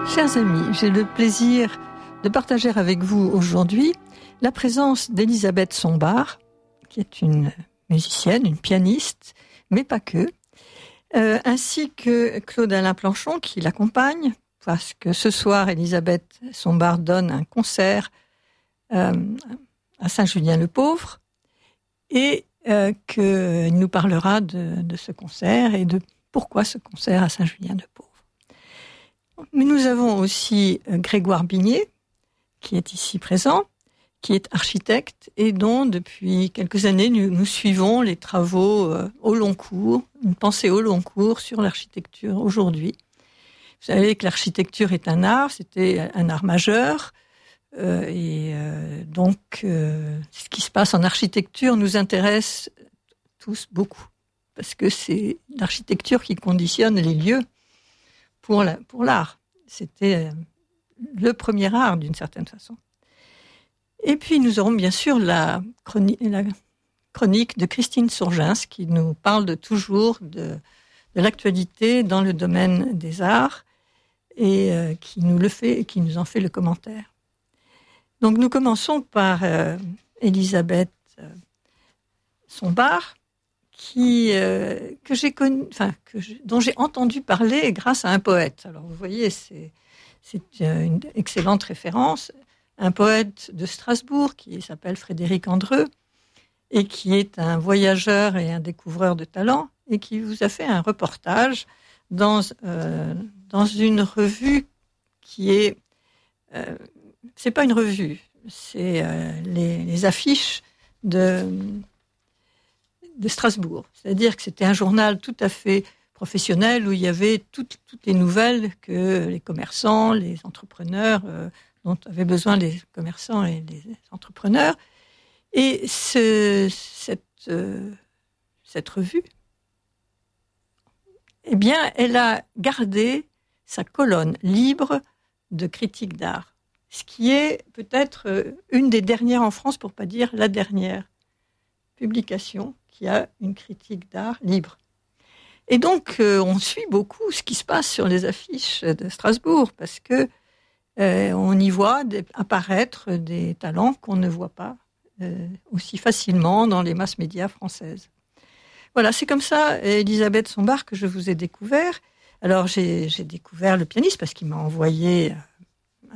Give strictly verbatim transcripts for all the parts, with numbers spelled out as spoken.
Chers amis, j'ai le plaisir de partager avec vous aujourd'hui la présence d'Elisabeth Sombart, qui est une musicienne, une pianiste, mais pas que, euh, ainsi que Claude-Alain Planchon qui l'accompagne, parce que ce soir, Elisabeth Sombart donne un concert euh, à Saint-Julien-le-Pauvre, et euh, qu'il nous parlera de, de ce concert et de pourquoi ce concert à Saint-Julien-le-Pauvre. Mais nous avons aussi Grégoire Bignet, qui est ici présent, qui est architecte et dont, depuis quelques années, nous, nous suivons les travaux euh, au long cours, une pensée au long cours sur l'architecture aujourd'hui. Vous savez que l'architecture est un art, c'était un art majeur, euh, et euh, donc euh, ce qui se passe en architecture nous intéresse tous beaucoup, parce que c'est l'architecture qui conditionne les lieux pour, la, pour l'art. C'était le premier art, d'une certaine façon. Et puis, nous aurons bien sûr la chronique, la chronique de Christine Sourgens, qui nous parle de toujours de, de l'actualité dans le domaine des arts et euh, qui nous le fait, qui nous en fait le commentaire. Donc, nous commençons par euh, Elisabeth euh, Sombart, qui euh, que j'ai connu, enfin que je, dont j'ai entendu parler grâce à un poète. Alors vous voyez, c'est c'est une excellente référence. Un poète de Strasbourg qui s'appelle Frédéric Andreu et qui est un voyageur et un découvreur de talent et qui vous a fait un reportage dans euh, dans une revue qui est euh, c'est pas une revue, c'est euh, les, les affiches de de Strasbourg. C'est-à-dire que c'était un journal tout à fait professionnel où il y avait toutes, toutes les nouvelles que les commerçants, les entrepreneurs, euh, dont avaient besoin les commerçants et les entrepreneurs. Et ce, cette, euh, cette revue, eh bien, elle a gardé sa colonne libre de critique d'art, ce qui est peut-être une des dernières en France, pour ne pas dire la dernière publication qui a une critique d'art libre. Et donc, euh, on suit beaucoup ce qui se passe sur les affiches de Strasbourg, parce que euh, on y voit des, apparaître des talents qu'on ne voit pas euh, aussi facilement dans les masses médias françaises. Voilà, c'est comme ça, Elisabeth Sombart, que je vous ai découvert. Alors, j'ai, j'ai découvert le pianiste parce qu'il m'a envoyé un,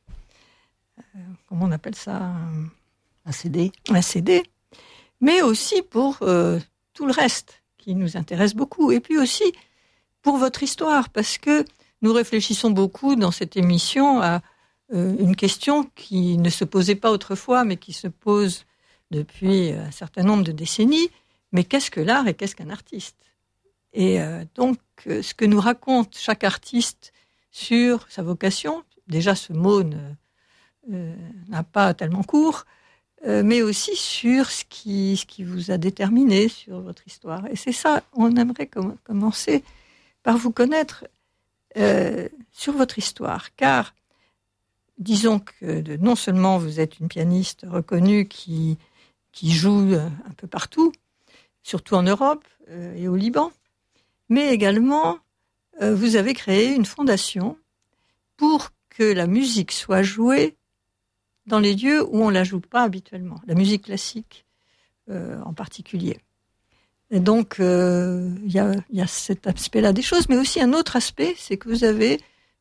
un, comment on appelle ça, un, un C D. Un C D. Mais aussi pour euh, tout le reste qui nous intéresse beaucoup. Et puis aussi pour votre histoire, parce que nous réfléchissons beaucoup dans cette émission à euh, une question qui ne se posait pas autrefois, mais qui se pose depuis un certain nombre de décennies. Mais qu'est-ce que l'art et qu'est-ce qu'un artiste ? Et euh, donc, euh, ce que nous raconte chaque artiste sur sa vocation, déjà ce mot ne, euh, n'a pas tellement cours, Euh, mais aussi sur ce qui, ce qui vous a déterminé sur votre histoire. Et c'est ça, on aimerait com- commencer par vous connaître euh, sur votre histoire, car disons que de, non seulement vous êtes une pianiste reconnue qui, qui joue un peu partout, surtout en Europe euh, et au Liban, mais également euh, vous avez créé une fondation pour que la musique soit jouée dans les lieux où on ne la joue pas habituellement, la musique classique euh, en particulier. Et donc, il euh, y, y a cet aspect-là des choses, mais aussi un autre aspect, c'est que vous avez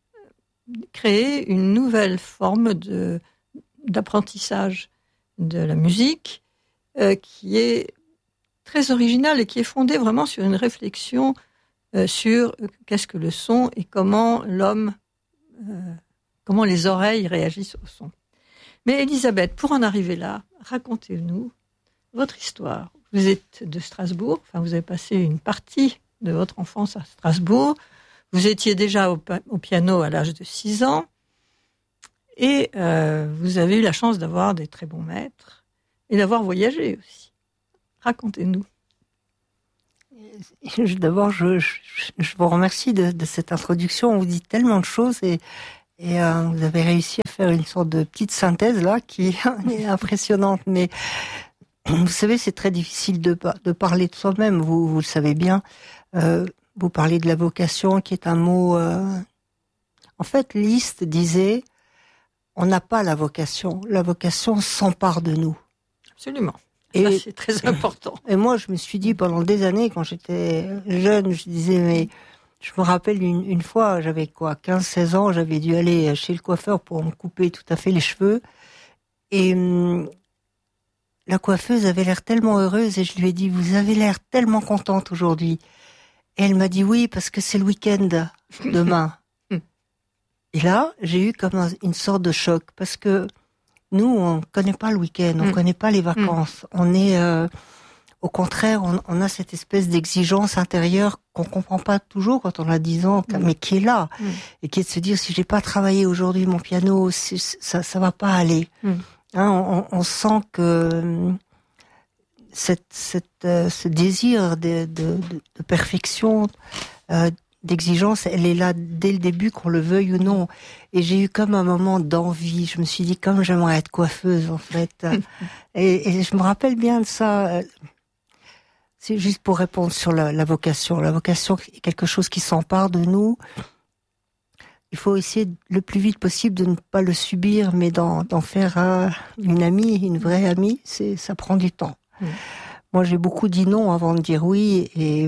créé une nouvelle forme de, d'apprentissage de la musique euh, qui est très originale et qui est fondée vraiment sur une réflexion euh, sur euh, qu'est-ce que le son et comment l'homme, euh, comment les oreilles réagissent au son. Mais Elisabeth, pour en arriver là, racontez-nous votre histoire. Vous êtes de Strasbourg, enfin vous avez passé une partie de votre enfance à Strasbourg. Vous étiez déjà au, au piano à l'âge de six ans et euh, vous avez eu la chance d'avoir des très bons maîtres et d'avoir voyagé aussi. Racontez-nous. D'abord, je, je, je vous remercie de, de cette introduction. On vous dit tellement de choses et Et euh, vous avez réussi à faire une sorte de petite synthèse là qui est impressionnante. Mais vous savez, c'est très difficile de, de parler de soi-même. Vous, vous le savez bien. Euh, vous parlez de la vocation, qui est un mot euh, En fait, Liszt disait, on n'a pas la vocation. La vocation s'empare de nous. Absolument. Et ça, c'est très important. Et moi, je me suis dit, pendant des années, quand j'étais jeune, je disais, mais je me rappelle une, une fois, j'avais quoi, quinze seize ans, j'avais dû aller chez le coiffeur pour me couper tout à fait les cheveux. Et hum, la coiffeuse avait l'air tellement heureuse et je lui ai dit, vous avez l'air tellement contente aujourd'hui. Et elle m'a dit, oui, parce que c'est le week-end demain. Et là, j'ai eu comme un, une sorte de choc, parce que nous, on connaît pas le week-end, on Mm. connaît pas les vacances. Mm. On est, euh, au contraire, on, on a cette espèce d'exigence intérieure qu'on comprend pas toujours quand on a dix ans, mm. mais qui est là, mm. et qui est de se dire, si j'ai pas travaillé aujourd'hui mon piano, ça, ça va pas aller. Mm. Hein, on, on sent que cette, cette, euh, ce désir de, de, de, de perfection, euh, d'exigence, elle est là dès le début, qu'on le veuille ou non. Et j'ai eu comme un moment d'envie. Je me suis dit, comme j'aimerais être coiffeuse, en fait. et, et je me rappelle bien de ça. C'est juste pour répondre sur la, la vocation. La vocation est quelque chose qui s'empare de nous. Il faut essayer le plus vite possible de ne pas le subir, mais d'en, d'en faire un, une amie, une vraie amie. C'est, ça prend du temps. Mmh. Moi, j'ai beaucoup dit non avant de dire oui, et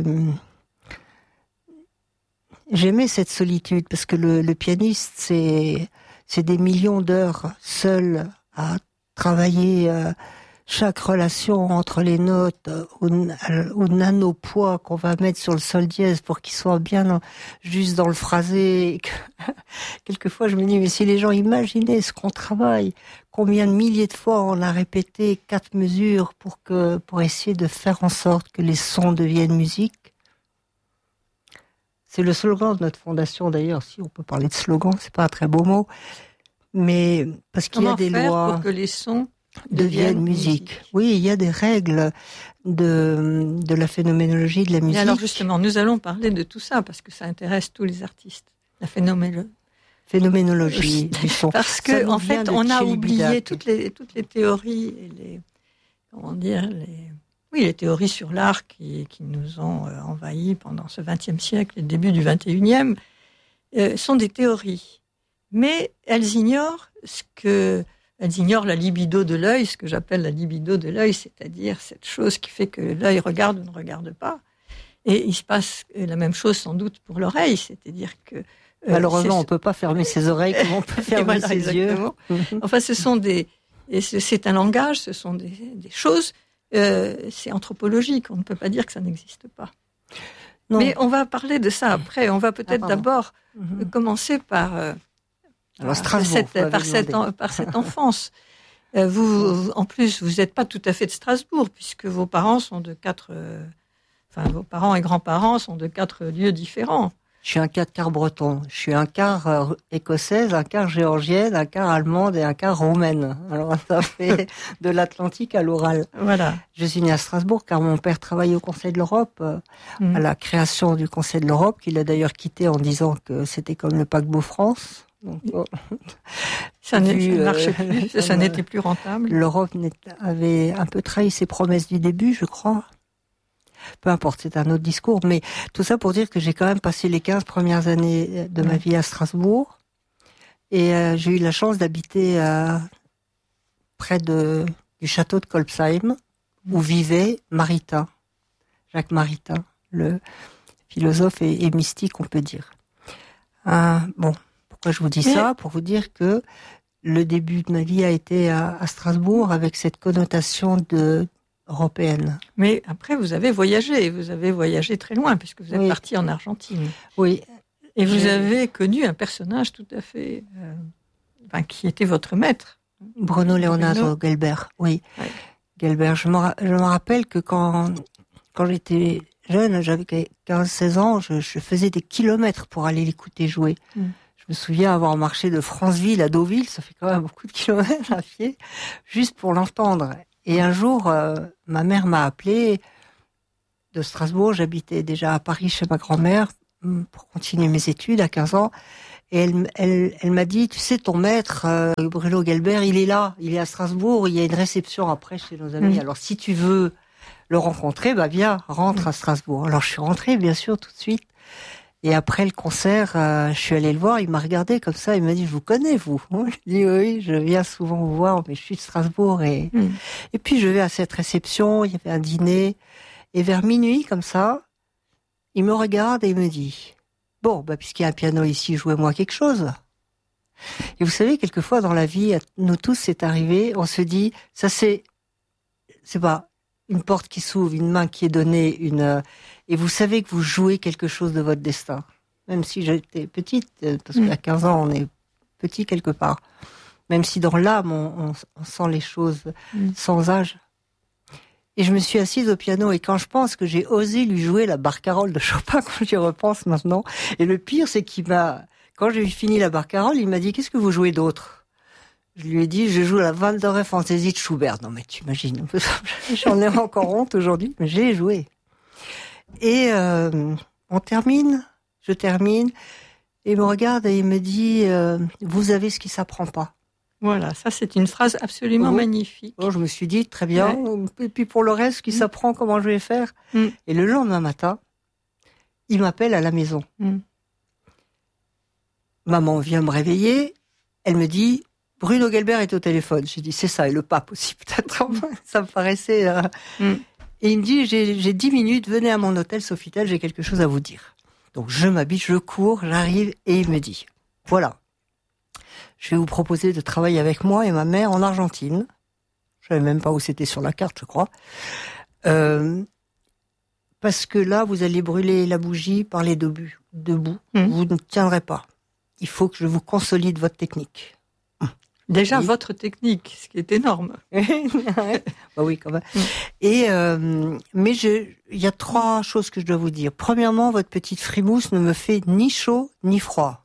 j'aimais cette solitude, parce que le, le pianiste, c'est, c'est des millions d'heures seul à travailler euh, chaque relation entre les notes au, au nanopoids qu'on va mettre sur le sol dièse pour qu'il soit bien dans, juste dans le phrasé. Et que, quelquefois, je me dis, mais si les gens imaginaient ce qu'on travaille, combien de milliers de fois on a répété quatre mesures pour que, pour essayer de faire en sorte que les sons deviennent musique. C'est le slogan de notre fondation, d'ailleurs. Si on peut parler de slogan, c'est pas un très beau mot, mais parce qu'il Comment y a des faire lois pour que les sons deviennent, deviennent musique. musique. Oui, il y a des règles de de la phénoménologie de la musique. Et alors justement, nous allons parler de tout ça parce que ça intéresse tous les artistes. La phénoménologie. Phénoménologie du son. Parce que en fait, on a oublié toutes les toutes les théories et les comment dire les Oui, les théories sur l'art qui, qui nous ont euh, envahis pendant ce vingtième siècle et le début du vingt et unième euh, sont des théories. Mais elles ignorent ce que, elles ignorent la libido de l'œil, ce que j'appelle la libido de l'œil, c'est-à-dire cette chose qui fait que l'œil regarde ou ne regarde pas. Et il se passe la même chose sans doute pour l'oreille, c'est-à-dire que... Euh, Malheureusement, on ne peut pas fermer ses oreilles comme on peut fermer voilà, ses exactement. yeux. Enfin, ce sont des... Et c'est un langage, ce sont des, des choses... Euh, c'est anthropologique, on ne peut pas dire que ça n'existe pas. Non. Mais on va parler de ça après. On va peut-être ah, d'abord mm-hmm. commencer par, euh, Alors, par, cette, par, cette, en, par cette enfance. euh, vous, vous, en plus, vous n'êtes pas tout à fait de Strasbourg, puisque vos parents sont de quatre... Euh, enfin, vos parents et grands-parents sont de quatre lieux différents. Je suis un quart quart breton. Je suis un quart euh, écossaise, un quart géorgienne, un quart allemande et un quart roumaine. Alors ça fait de l'Atlantique à l'Oural. Voilà. Je suis née à Strasbourg car mon père travaillait au Conseil de l'Europe, euh, mmh. à la création du Conseil de l'Europe, qu'il a d'ailleurs quitté en disant que c'était comme le paquebot France. Donc, oh. Ça ne marchait plus, ça, ça n'était plus rentable. L'Europe avait un peu trahi ses promesses du début, je crois. Peu importe, c'est un autre discours, mais tout ça pour dire que j'ai quand même passé les quinze premières années de ma vie à Strasbourg, et euh, j'ai eu la chance d'habiter euh, près de, du château de Kolbsheim, où vivait Maritain, Jacques Maritain, le philosophe et, et mystique, on peut dire. Euh, bon, pourquoi je vous dis ça ? Pour vous dire que le début de ma vie a été à, à Strasbourg, avec cette connotation de européenne. Mais après, vous avez voyagé, vous avez voyagé très loin, puisque vous êtes oui. parti en Argentine. Oui. Et vous J'ai... avez connu un personnage tout à fait... Euh, enfin, qui était votre maître. Bruno Leonardo Gelber, oui. Ouais. Gelber, je me, je me rappelle que quand, quand j'étais jeune, j'avais quinze seize ans, je, je faisais des kilomètres pour aller l'écouter jouer. Mm. Je me souviens avoir marché de Franceville à Deauville, ça fait quand même beaucoup de kilomètres à pied, juste pour l'entendre. Et un jour, euh, ma mère m'a appelé de Strasbourg. J'habitais déjà à Paris chez ma grand-mère pour continuer mes études à quinze ans. Et elle, elle, elle m'a dit, tu sais, ton maître, euh, Bruno Gelber, il est là, il est à Strasbourg. Il y a une réception après chez nos amis. Mmh. Alors, si tu veux le rencontrer, bah viens, rentre mmh. à Strasbourg. Alors, je suis rentrée, bien sûr, tout de suite. Et après le concert, euh, je suis allée le voir, il m'a regardé comme ça, il m'a dit, je vous connais, vous? Je dis, oui, je viens souvent vous voir, mais je suis de Strasbourg. Et, mmh. et puis je vais à cette réception, il y avait un dîner, et vers minuit, comme ça, il me regarde et il me dit, bon, bah, puisqu'il y a un piano ici, jouez-moi quelque chose. Et vous savez, quelquefois dans la vie, à nous tous, c'est arrivé, on se dit, ça c'est, c'est pas une porte qui s'ouvre, une main qui est donnée, une, et vous savez que vous jouez quelque chose de votre destin. Même si j'étais petite, parce qu'à quinze ans, on est petit quelque part. Même si dans l'âme, on, on, on sent les choses mm. sans âge. Et je me suis assise au piano, et quand je pense que j'ai osé lui jouer la barcarolle de Chopin, quand j'y repense maintenant, et le pire, c'est qu'il m'a, quand j'ai fini la barcarolle, il m'a dit, qu'est-ce que vous jouez d'autre? Je lui ai dit, je joue la Waldorf Fantasy de Schubert. Non mais tu imagines, j'en ai encore honte aujourd'hui, mais j'ai joué. Et euh, on termine, je termine, et il me regarde et il me dit, euh, vous avez ce qui s'apprend pas. Voilà, ça c'est une phrase absolument mmh. magnifique. Bon, je me suis dit, très bien, ouais. Et puis pour le reste, ce qui mmh. s'apprend, comment je vais faire mmh. Et le lendemain matin, il m'appelle à la maison. Mmh. Maman vient me réveiller, elle me dit, Bruno Gelbert est au téléphone. J'ai dit, c'est ça, et le pape aussi, peut-être. Ça me paraissait... Euh... Mm. Et il me dit, j'ai, j'ai dix minutes, venez à mon hôtel Sofitel, j'ai quelque chose à vous dire. Donc je m'habille, je cours, j'arrive, et il me dit, voilà, je vais vous proposer de travailler avec moi et ma mère en Argentine. Je savais même pas où c'était sur la carte, je crois. Euh, parce que là, vous allez brûler la bougie par les debout. debout. Mm. Vous ne tiendrez pas. Il faut que je vous consolide votre technique. Déjà, oui. Votre technique, ce qui est énorme. Bah oui, quand même. Mm. Et euh, mais je, il y a trois choses que je dois vous dire. Premièrement, votre petite frimousse ne me fait ni chaud ni froid.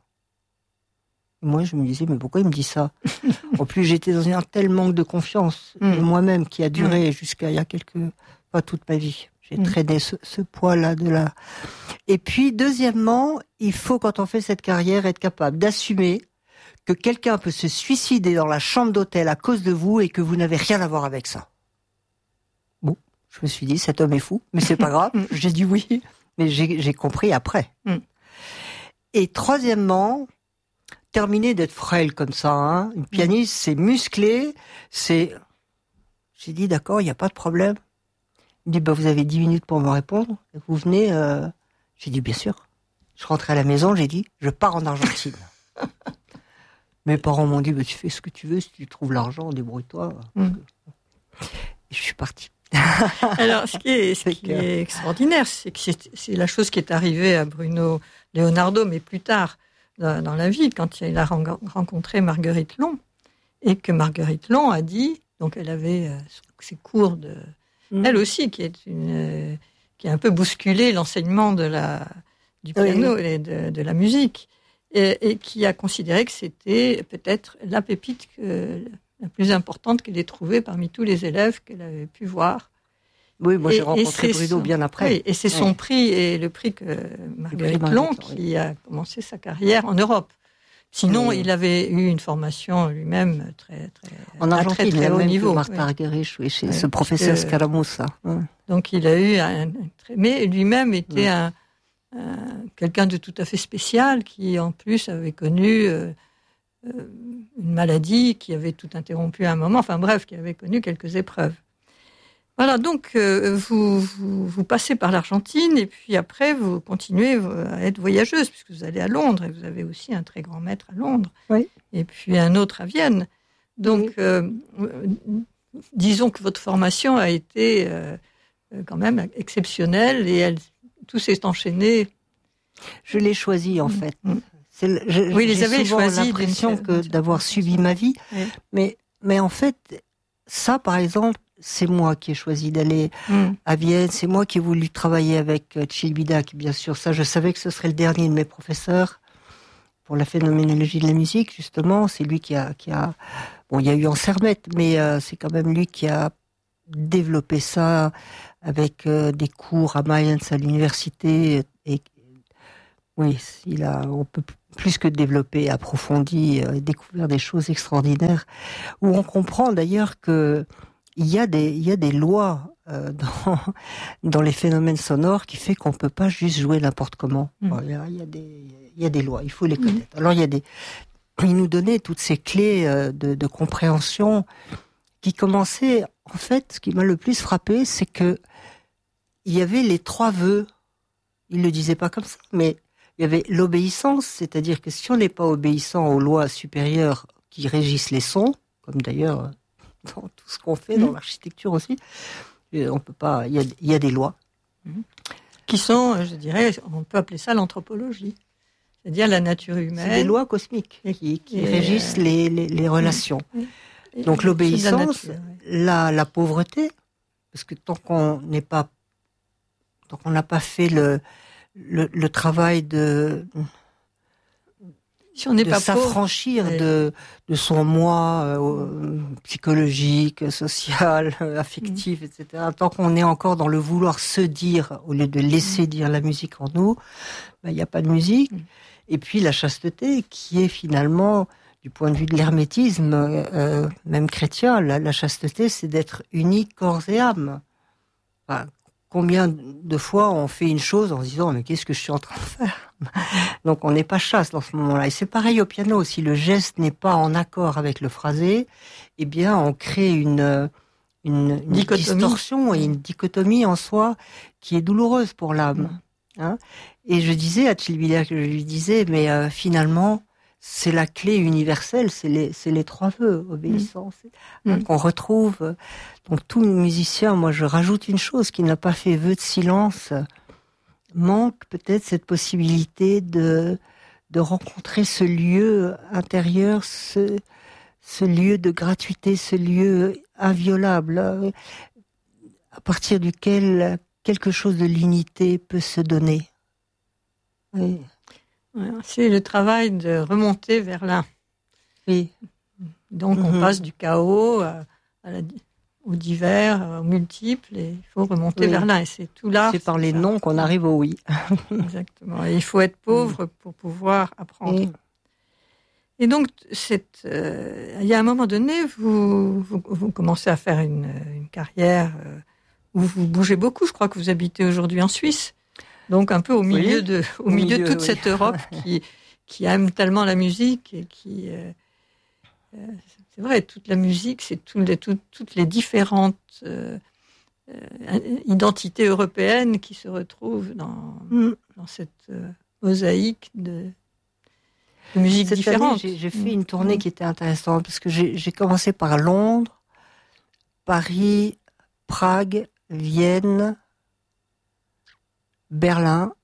Et moi, je me disais, mais pourquoi il me dit ça? En plus, j'étais dans un tel manque de confiance mm. de moi-même qui a duré mm. jusqu'à il y a quelques, pas toute ma vie. J'ai mm. traîné ce, ce poids-là de là. Et puis, deuxièmement, il faut, quand on fait cette carrière, être capable d'assumer que quelqu'un peut se suicider dans la chambre d'hôtel à cause de vous et que vous n'avez rien à voir avec ça. Bon, je me suis dit, cet homme est fou, mais c'est pas grave. J'ai dit oui, mais j'ai, j'ai compris après. Mm. Et troisièmement, terminer d'être frêle comme ça, hein. Une pianiste, c'est musclé, c'est... J'ai dit, d'accord, il n'y a pas de problème. Il me dit, bah, vous avez dix minutes pour me répondre. Vous venez, euh... j'ai dit, bien sûr. Je rentrais à la maison, j'ai dit, je pars en Argentine. Mes parents m'ont dit, bah, tu fais ce que tu veux, si tu trouves l'argent, débrouille-toi. Mm. Et je suis partie. Alors, ce qui est, ce qui est extraordinaire, c'est que c'est, c'est la chose qui est arrivée à Bruno Leonardo, mais plus tard dans, dans la vie, quand il a rencontré Marguerite Long, et que Marguerite Long a dit, donc elle avait euh, ses cours de... Mm. Elle aussi, qui est une, euh, qui a un peu bousculé l'enseignement de la, du piano oui. et de, de la musique. Et, et qui a considéré que c'était peut-être la pépite que, la plus importante qu'elle ait trouvée parmi tous les élèves qu'elle avait pu voir. Oui, moi et, j'ai rencontré Bruno son, bien après. Oui, et c'est son oui. prix, et le prix que Marguerite prix Long, qui oui. a commencé sa carrière en Europe. Sinon, oui. il avait eu une formation lui-même très, très, en Argentine, très, très, très haut niveau. Martha Argerich, oui, chez oui, ce professeur Scaramuza. Oui. Donc il a eu un, un très, mais lui-même était oui. un Euh, quelqu'un de tout à fait spécial qui en plus avait connu euh, euh, une maladie qui avait tout interrompu à un moment, enfin bref, qui avait connu quelques épreuves. Voilà, donc euh, vous, vous, vous passez par l'Argentine et puis après vous continuez à être voyageuse puisque vous allez à Londres et vous avez aussi un très grand maître à Londres oui. et puis un autre à Vienne. Donc oui. euh, disons que votre formation a été euh, quand même exceptionnelle et elle tout s'est enchaîné. Je l'ai choisi, en fait. Mmh. C'est le, je, oui, les j'ai avez souvent choisi l'impression que d'avoir suivi ma vie. Oui. Mais, mais en fait, ça, par exemple, c'est moi qui ai choisi d'aller mmh. à Vienne. C'est moi qui ai voulu travailler avec Chelbida, qui, bien sûr, ça, je savais que ce serait le dernier de mes professeurs pour la phénoménologie de la musique, justement. C'est lui qui a... Qui a bon, il y a eu Ansermet, mais euh, c'est quand même lui qui a développé ça avec euh, des cours à Mayence à l'université et oui, il a on peut plus que développer, approfondi, euh, découvert des choses extraordinaires où on comprend d'ailleurs que il y a des, il y a des lois euh, dans, dans les phénomènes sonores qui fait qu'on peut pas juste jouer n'importe comment. Mmh. Alors, il y a, il y a des, il y a des lois, il faut les connaître. Mmh. Alors il y a des, il nous donnait toutes ces clés euh, de, de compréhension qui commençaient. En fait, ce qui m'a le plus frappé, c'est que il y avait les trois vœux. Il le disait pas comme ça, mais il y avait l'obéissance, c'est-à-dire que si on n'est pas obéissant aux lois supérieures qui régissent les sons, comme d'ailleurs dans tout ce qu'on fait, mmh. dans l'architecture aussi, on peut pas. Il y a, il y a des lois mmh. qui sont, je dirais, on peut appeler ça l'anthropologie, c'est-à-dire la nature humaine. C'est des lois cosmiques et, qui, qui et régissent euh, les, les, les relations. Mmh. Donc l'obéissance, la, nature, ouais. la, la pauvreté, parce que tant qu'on n'est pas, tant qu'on n'a pas fait le le, le travail de si on n'est pas s'affranchir pauvre, de de son moi euh, psychologique, social, affectif, mmh. et cetera. Tant qu'on est encore dans le vouloir se dire au lieu de laisser mmh. dire la musique en nous, ben, il n'y a pas de musique. Mmh. Et puis la chasteté, qui est finalement, du point de vue de l'hermétisme, euh, même chrétien, la, la chasteté, c'est d'être uni corps et âme. Enfin, combien de fois on fait une chose en se disant mais qu'est-ce que je suis en train de faire? Donc on n'est pas chaste dans ce moment-là. Et c'est pareil au piano. Si le geste n'est pas en accord avec le phrasé, eh bien on crée une une, une distorsion et une dichotomie en soi qui est douloureuse pour l'âme. Hein? Et je disais à Tchilbiller, que je lui disais, mais euh, finalement c'est la clé universelle, c'est les c'est les trois vœux, obéissance, mmh. hein, qu'on retrouve. Donc tout musicien, moi je rajoute une chose, qui n'a pas fait vœu de silence, manque peut-être cette possibilité de de rencontrer ce lieu intérieur, ce ce lieu de gratuité, ce lieu inviolable, à partir duquel quelque chose de l'unité peut se donner. Oui. C'est le travail de remonter vers l'un. Oui. Donc mm-hmm. on passe du chaos à, à la, au divers, au multiple, et il faut remonter oui. vers l'un. Et c'est tout l'art. C'est par les non qu'on arrive au oui. Exactement. Et il faut être pauvre mm. pour pouvoir apprendre. Oui. Et donc, cette, euh, il y a un moment donné, vous, vous, vous commencez à faire une, une carrière euh, où vous bougez beaucoup. Je crois que vous habitez aujourd'hui en Suisse. Donc un peu au milieu oui, de, au, au milieu, milieu de toute oui. cette Europe qui, qui aime tellement la musique et qui, euh, euh, c'est vrai, toute la musique, c'est tout les, tout, toutes les différentes euh, euh, identités européennes qui se retrouvent dans, mm. dans cette euh, mosaïque de, de musique cette différente. Année, j'ai, j'ai fait une tournée mm. qui était intéressante parce que j'ai, j'ai commencé par Londres, Paris, Prague, Vienne, Berlin,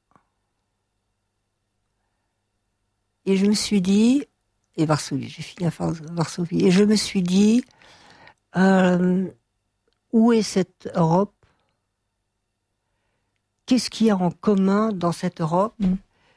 et je me suis dit, et Varsovie, j'ai fini à faire Varsovie, et je me suis dit, euh, où est cette Europe? Qu'est-ce qu'il y a en commun dans cette Europe? mmh.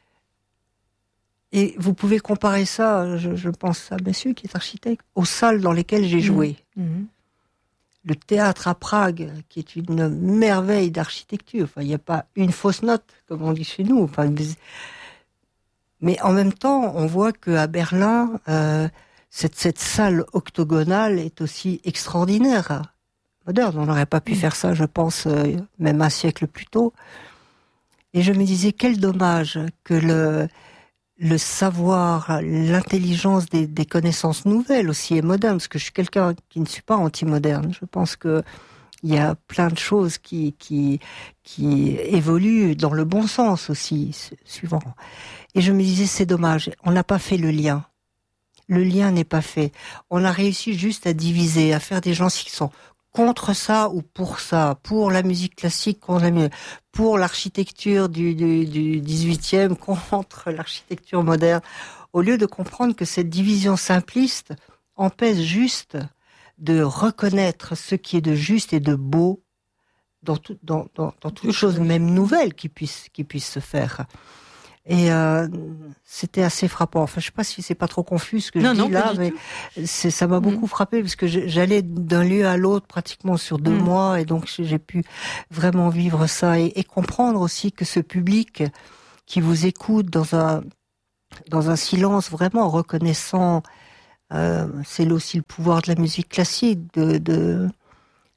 Et vous pouvez comparer ça, je, je pense à monsieur qui est architecte, aux salles dans lesquelles j'ai joué. mmh. Le théâtre à Prague, qui est une merveille d'architecture. Enfin, il n'y a pas une fausse note, comme on dit chez nous. Enfin, mais en même temps, on voit qu'à Berlin, euh, cette, cette salle octogonale est aussi extraordinaire, moderne. On n'aurait pas pu faire ça, je pense, euh, même un siècle plus tôt. Et je me disais, quel dommage que le... le savoir, l'intelligence des, des connaissances nouvelles aussi et modernes, parce que je suis quelqu'un qui ne suis pas anti-moderne. Je pense que il y a plein de choses qui, qui, qui évoluent dans le bon sens aussi, suivant. Et je me disais, c'est dommage, on n'a pas fait le lien. Le lien n'est pas fait. On a réussi juste à diviser, à faire des gens qui sont contre ça ou pour ça, pour la musique classique, contre la, pour l'architecture du, du, du dix-huitième, contre l'architecture moderne, au lieu de comprendre que cette division simpliste empêche juste de reconnaître ce qui est de juste et de beau dans, tout, dans, dans, dans toute chose, même nouvelle, qui puisse, qui puisse se faire. Et euh, c'était assez frappant. Enfin, je sais pas si c'est pas trop confus ce que non, je dis non, là, mais c'est, ça m'a beaucoup mmh. frappé parce que j'allais d'un lieu à l'autre pratiquement sur deux mmh. mois, et donc j'ai pu vraiment vivre ça et, et comprendre aussi que ce public qui vous écoute dans un dans un silence vraiment reconnaissant, euh, c'est là aussi le pouvoir de la musique classique, de de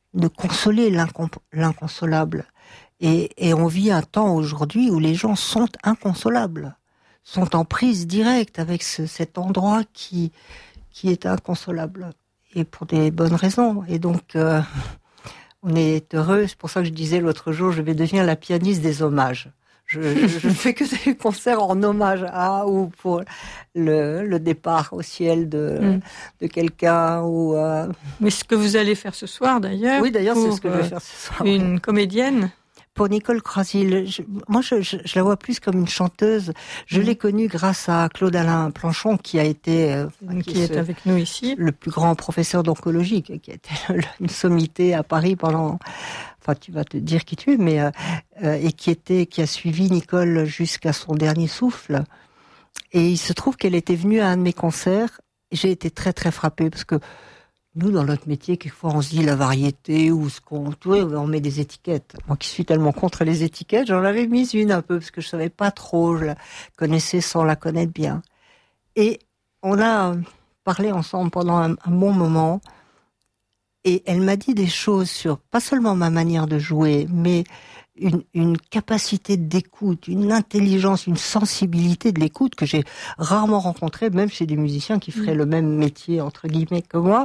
de consoler l'incom- l'inconsolable. Et, et on vit un temps aujourd'hui où les gens sont inconsolables, sont en prise directe avec ce, cet endroit qui, qui est inconsolable, et pour des bonnes raisons. Et donc, euh, on est heureux. C'est pour ça que je disais l'autre jour, je vais devenir la pianiste des hommages. Je, je, je ne fais que des concerts en hommage à ou pour le, le départ au ciel de, mm. de quelqu'un. Ou euh... Mais ce que vous allez faire ce soir, d'ailleurs. Oui, d'ailleurs, pour, c'est ce que je vais faire ce soir. Une oui. comédienne. Pour Nicole Croisille, je, moi je, je, je la vois plus comme une chanteuse. Je mmh. l'ai connue grâce à Claude-Alain Planchon, qui a été euh, qui, qui est ce, avec nous ici, le plus grand professeur d'oncologie, qui a été une sommité à Paris pendant. Enfin, tu vas te dire qui tu es, mais euh, euh, et qui était, qui a suivi Nicole jusqu'à son dernier souffle. Et il se trouve qu'elle était venue à un de mes concerts. J'ai été très très frappée parce que nous, dans notre métier, quelquefois, on se dit la variété ou ce qu'on, tu vois, on met des étiquettes. Moi, qui suis tellement contre les étiquettes, j'en avais mis une un peu parce que je savais pas trop, je la connaissais sans la connaître bien. Et on a parlé ensemble pendant un, un bon moment. Et elle m'a dit des choses sur pas seulement ma manière de jouer, mais une, une capacité d'écoute, une intelligence, une sensibilité de l'écoute que j'ai rarement rencontrée, même chez des musiciens qui feraient mmh. le même métier, entre guillemets, que moi.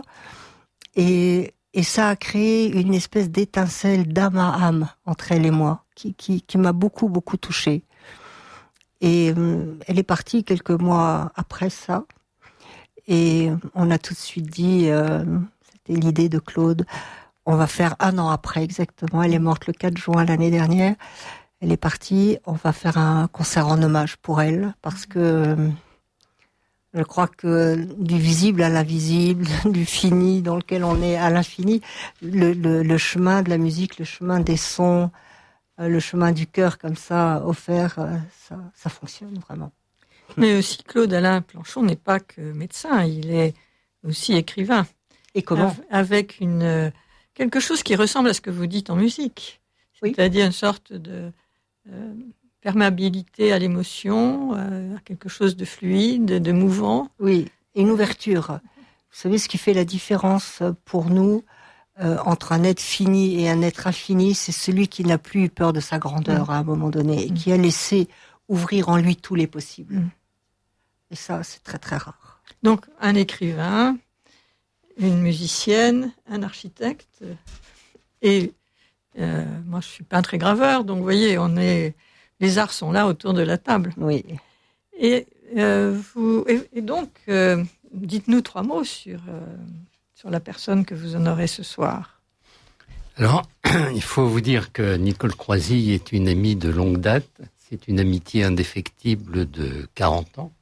Et, et ça a créé une espèce d'étincelle d'âme à âme entre elle et moi, qui, qui, qui m'a beaucoup, beaucoup touchée. Et euh, elle est partie quelques mois après ça. Et on a tout de suite dit, euh, c'était l'idée de Claude, on va faire un an après exactement. Elle est morte le quatre juin l'année dernière. Elle est partie. On va faire un concert en hommage pour elle parce que je crois que du visible à l'invisible, du fini dans lequel on est à l'infini, le, le, le chemin de la musique, le chemin des sons, le chemin du cœur comme ça offert, ça, ça fonctionne vraiment. Mais aussi Claude-Alain Planchon n'est pas que médecin, il est aussi écrivain. Et comment ? Avec une quelque chose qui ressemble à ce que vous dites en musique, oui. C'est-à-dire une sorte de euh, perméabilité à l'émotion, euh, à quelque chose de fluide, de mouvant. Oui, une ouverture. Vous savez ce qui fait la différence pour nous euh, entre un être fini et un être infini, c'est celui qui n'a plus eu peur de sa grandeur mmh. à un moment donné, et qui a laissé ouvrir en lui tous les possibles. Mmh. Et ça, c'est très très rare. Donc, un écrivain, une musicienne, un architecte, et euh, moi je suis peintre et graveur, donc vous voyez, on est, les arts sont là autour de la table. Oui. Et, euh, vous, et, et donc, euh, dites-nous trois mots sur, euh, sur la personne que vous honorez ce soir. Alors, il faut vous dire que Nicole Croisille est une amie de longue date, c'est une amitié indéfectible de quarante ans.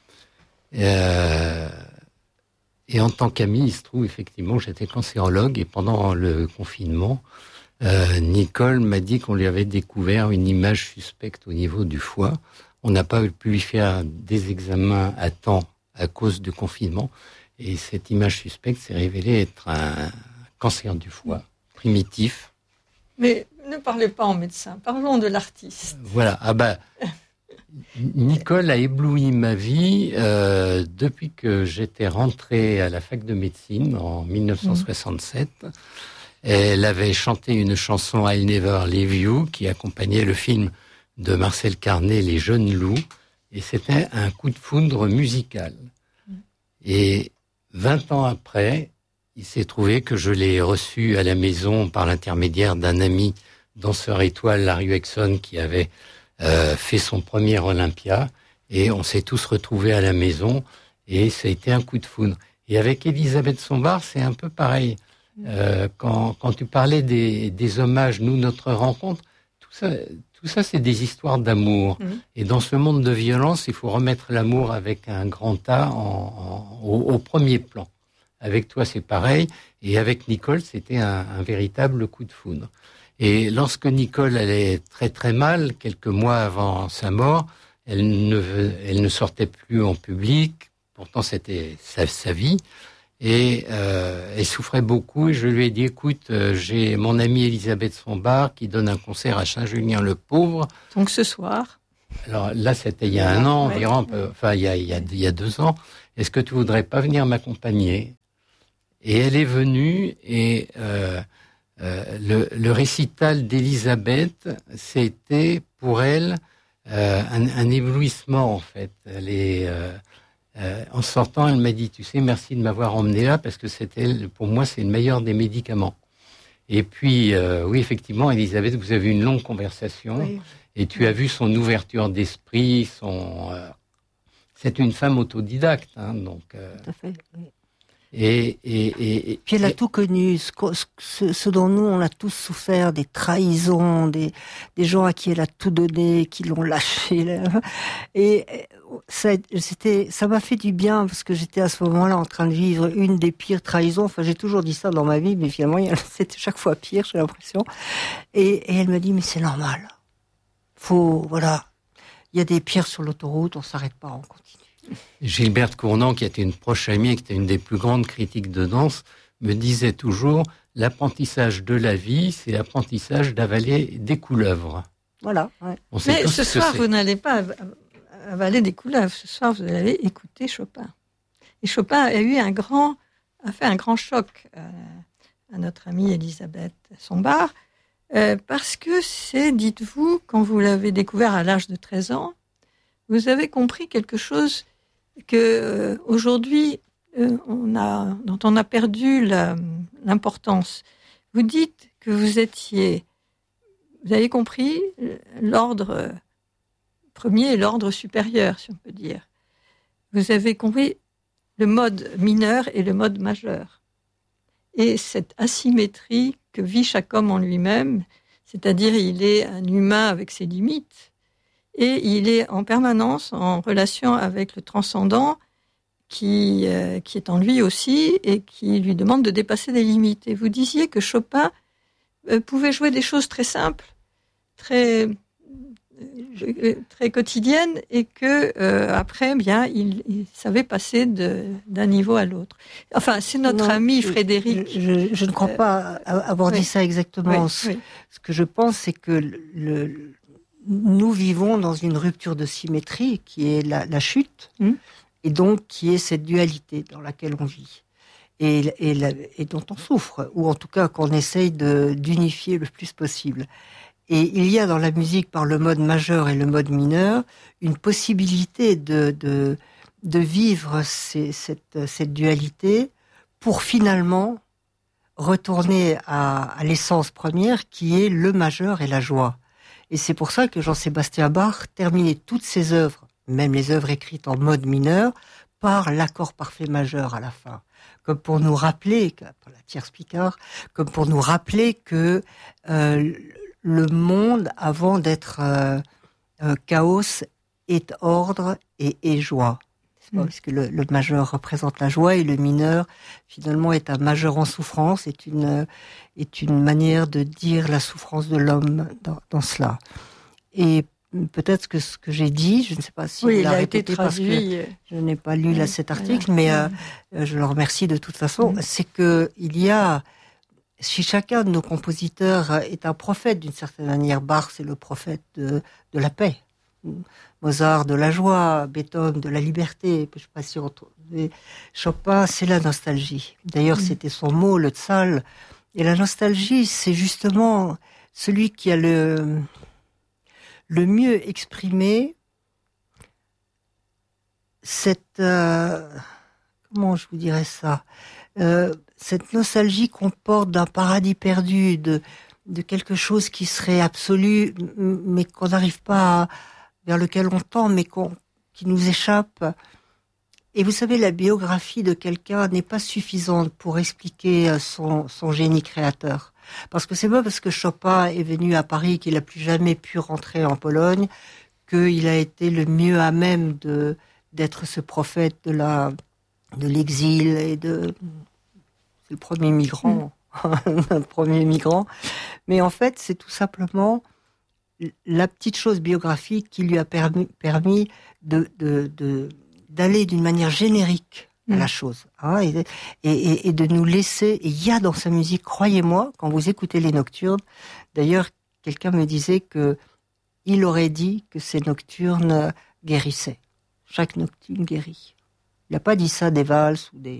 Euh, Et en tant qu'ami, il se trouve effectivement, j'étais cancérologue et pendant le confinement, euh, Nicole m'a dit qu'on lui avait découvert une image suspecte au niveau du foie. On n'a pas pu lui faire des examens à temps à cause du confinement et cette image suspecte s'est révélée être un cancer du foie primitif. Mais ne parlez pas en médecin, parlons de l'artiste. Voilà, ah bah... Nicole a ébloui ma vie euh, depuis que j'étais rentré à la fac de médecine en dix-neuf cent soixante-sept. Mmh. Elle avait chanté une chanson I'll Never Leave You qui accompagnait le film de Marcel Carné, Les Jeunes Loups, et c'était un coup de foudre musical. Mmh. Et vingt ans après, il s'est trouvé que je l'ai reçue à la maison par l'intermédiaire d'un ami danseur étoile, Larry Exxon, qui avait Euh, fait son premier Olympia et on s'est tous retrouvés à la maison et ça a été un coup de foudre. Et avec Elisabeth Sombart, c'est un peu pareil. Euh, quand, quand tu parlais des, des hommages, nous, notre rencontre, tout ça, tout ça c'est des histoires d'amour. Mmh. Et dans ce monde de violence, il faut remettre l'amour avec un grand A en, en, au, au premier plan. Avec toi, c'est pareil. Et avec Nicole, c'était un, un véritable coup de foudre. Et lorsque Nicole allait très très mal, quelques mois avant sa mort, elle ne, elle ne sortait plus en public, pourtant c'était sa, sa vie, et euh, elle souffrait beaucoup, et je lui ai dit, écoute, euh, j'ai mon amie Elisabeth Sombart qui donne un concert à Saint-Julien-le-Pauvre. Donc ce soir. Alors là, c'était il y a un an ouais. environ, peu, enfin il y, a, il, y a, il y a deux ans, est-ce que tu voudrais pas venir m'accompagner ? Et elle est venue, et... Euh, euh, le, le récital d'Elisabeth, c'était pour elle euh, un, un éblouissement en fait. Elle est, euh, euh, en sortant, elle m'a dit, tu sais, merci de m'avoir emmené là parce que c'était, pour moi, c'est le meilleur des médicaments. Et puis, euh, oui, effectivement, Elisabeth, vous avez eu une longue conversation oui. et tu oui. as vu son ouverture d'esprit, son. Euh, c'est une femme autodidacte, hein, donc. Euh, Tout à fait. Oui. Et, et, et, et puis elle a et, tout connu, ce, ce, ce dont nous on a tous souffert, des trahisons, des, des gens à qui elle a tout donné, qui l'ont lâché. Là. Et ça, c'était, ça m'a fait du bien parce que j'étais à ce moment-là en train de vivre une des pires trahisons. Enfin, j'ai toujours dit ça dans ma vie, mais finalement, c'était chaque fois pire, j'ai l'impression. Et, et elle m'a dit, mais c'est normal. Faut, voilà, il y a des pierres sur l'autoroute, on s'arrête pas, on continue. Gilberte Cournant, qui était une proche amie et qui était une des plus grandes critiques de danse, me disait toujours « L'apprentissage de la vie, c'est l'apprentissage d'avaler des couleuvres. » Voilà. Ouais. On sait Mais ce soir, vous n'allez pas avaler des couleuvres. Ce soir, vous allez écouter Chopin. Et Chopin a eu un grand, a fait un grand choc à, à notre amie Elisabeth Sombart, euh, parce que c'est, dites-vous, quand vous l'avez découvert à l'âge de treize ans, vous avez compris quelque chose que euh, aujourd'hui euh, on a, dont on a perdu la, l'importance. Vous dites que vous étiez, vous avez compris l'ordre premier et l'ordre supérieur, si on peut dire. Vous avez compris le mode mineur et le mode majeur. Et cette asymétrie que vit chaque homme en lui-même, c'est-à-dire il est un humain avec ses limites, et il est en permanence en relation avec le transcendant qui, euh, qui est en lui aussi et qui lui demande de dépasser des limites. Et vous disiez que Chopin euh, pouvait jouer des choses très simples, très, euh, très quotidiennes et que euh, après, bien, il, il savait passer de, d'un niveau à l'autre. Enfin, c'est notre non, ami je, Frédéric. Je, je, je ne crois euh, pas avoir oui, dit ça exactement. Oui, ce, oui. ce que je pense, c'est que le, le nous vivons dans une rupture de symétrie qui est la, la chute, mmh. et donc qui est cette dualité dans laquelle on vit et, et, la, et dont on souffre, ou en tout cas qu'on essaye de, d'unifier le plus possible. Et il y a dans la musique, par le mode majeur et le mode mineur, une possibilité de, de, de vivre ces, cette, cette dualité pour finalement retourner à, à l'essence première qui est le majeur et la joie. Et c'est pour ça que Jean-Sébastien Bach terminait toutes ses œuvres, même les œuvres écrites en mode mineur, par l'accord parfait majeur à la fin. Comme pour nous rappeler, pour la tierce Picard, comme pour nous rappeler que euh, le monde, avant d'être euh, euh, chaos, est ordre et est joie. Mmh. Parce que le, le majeur représente la joie et le mineur, finalement, est un majeur en souffrance, est une, est une manière de dire la souffrance de l'homme dans, dans cela. Et peut-être que ce que j'ai dit, je ne sais pas si oui, il a été traduit. Parce que je n'ai pas lu là cet article, voilà. mais euh, je le remercie de toute façon. Mmh. C'est que il y a, si chacun de nos compositeurs est un prophète d'une certaine manière, Bach c'est le prophète de, de la paix. Mozart de la joie, Beethoven de la liberté, je sais pas si on retrouve. Chopin, c'est la nostalgie. D'ailleurs, mmh. c'était son mot, le tzal. Et la nostalgie, c'est justement celui qui a le, le mieux exprimé cette, euh, comment je vous dirais ça, euh, cette nostalgie qu'on porte d'un paradis perdu, de, de quelque chose qui serait absolu, mais qu'on n'arrive pas à, vers lequel on tend, mais qu'on, qui nous échappe. Et vous savez, la biographie de quelqu'un n'est pas suffisante pour expliquer son, son génie créateur. Parce que c'est pas parce que Chopin est venu à Paris qu'il a plus jamais pu rentrer en Pologne qu'il a été le mieux à même de, d'être ce prophète de la, de l'exil et de, c'est le premier migrant, le premier migrant. Mais en fait, c'est tout simplement la petite chose biographique qui lui a permis, permis de, de, de, d'aller d'une manière générique à la chose, hein, et, et, et de nous laisser. Et il y a dans sa musique, croyez-moi, quand vous écoutez les nocturnes, d'ailleurs, quelqu'un me disait que il aurait dit que ces nocturnes guérissaient. Chaque nocturne guérit. Il n'a pas dit ça des valses ou des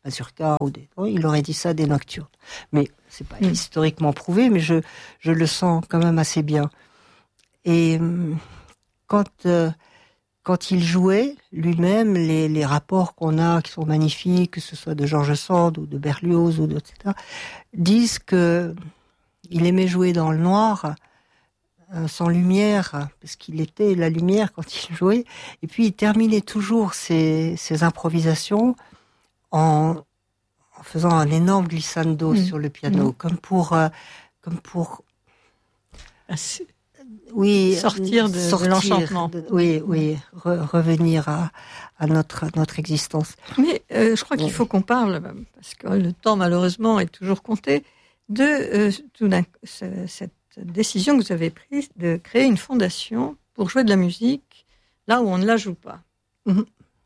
mazurka ou des, il aurait dit ça des nocturnes. Mais c'est pas mmh. historiquement prouvé, mais je, je le sens quand même assez bien. Et quand, euh, quand il jouait lui-même, les, les rapports qu'on a, qui sont magnifiques, que ce soit de George Sand ou de Berlioz ou de, et cetera, disent que il aimait jouer dans le noir, euh, sans lumière, parce qu'il était la lumière quand il jouait. Et puis il terminait toujours ses, ses improvisations en, en faisant un énorme glissando mmh. sur le piano, mmh. comme pour, euh, comme pour. Assez. Oui, sortir de, sortir de l'enchantement. De, oui, oui, re, revenir à, à notre notre existence. Mais euh, je crois qu'il faut qu'on parle, parce que le temps malheureusement est toujours compté, de euh, tout d'un, cette décision que vous avez prise de créer une fondation pour jouer de la musique là où on ne la joue pas. Mmh.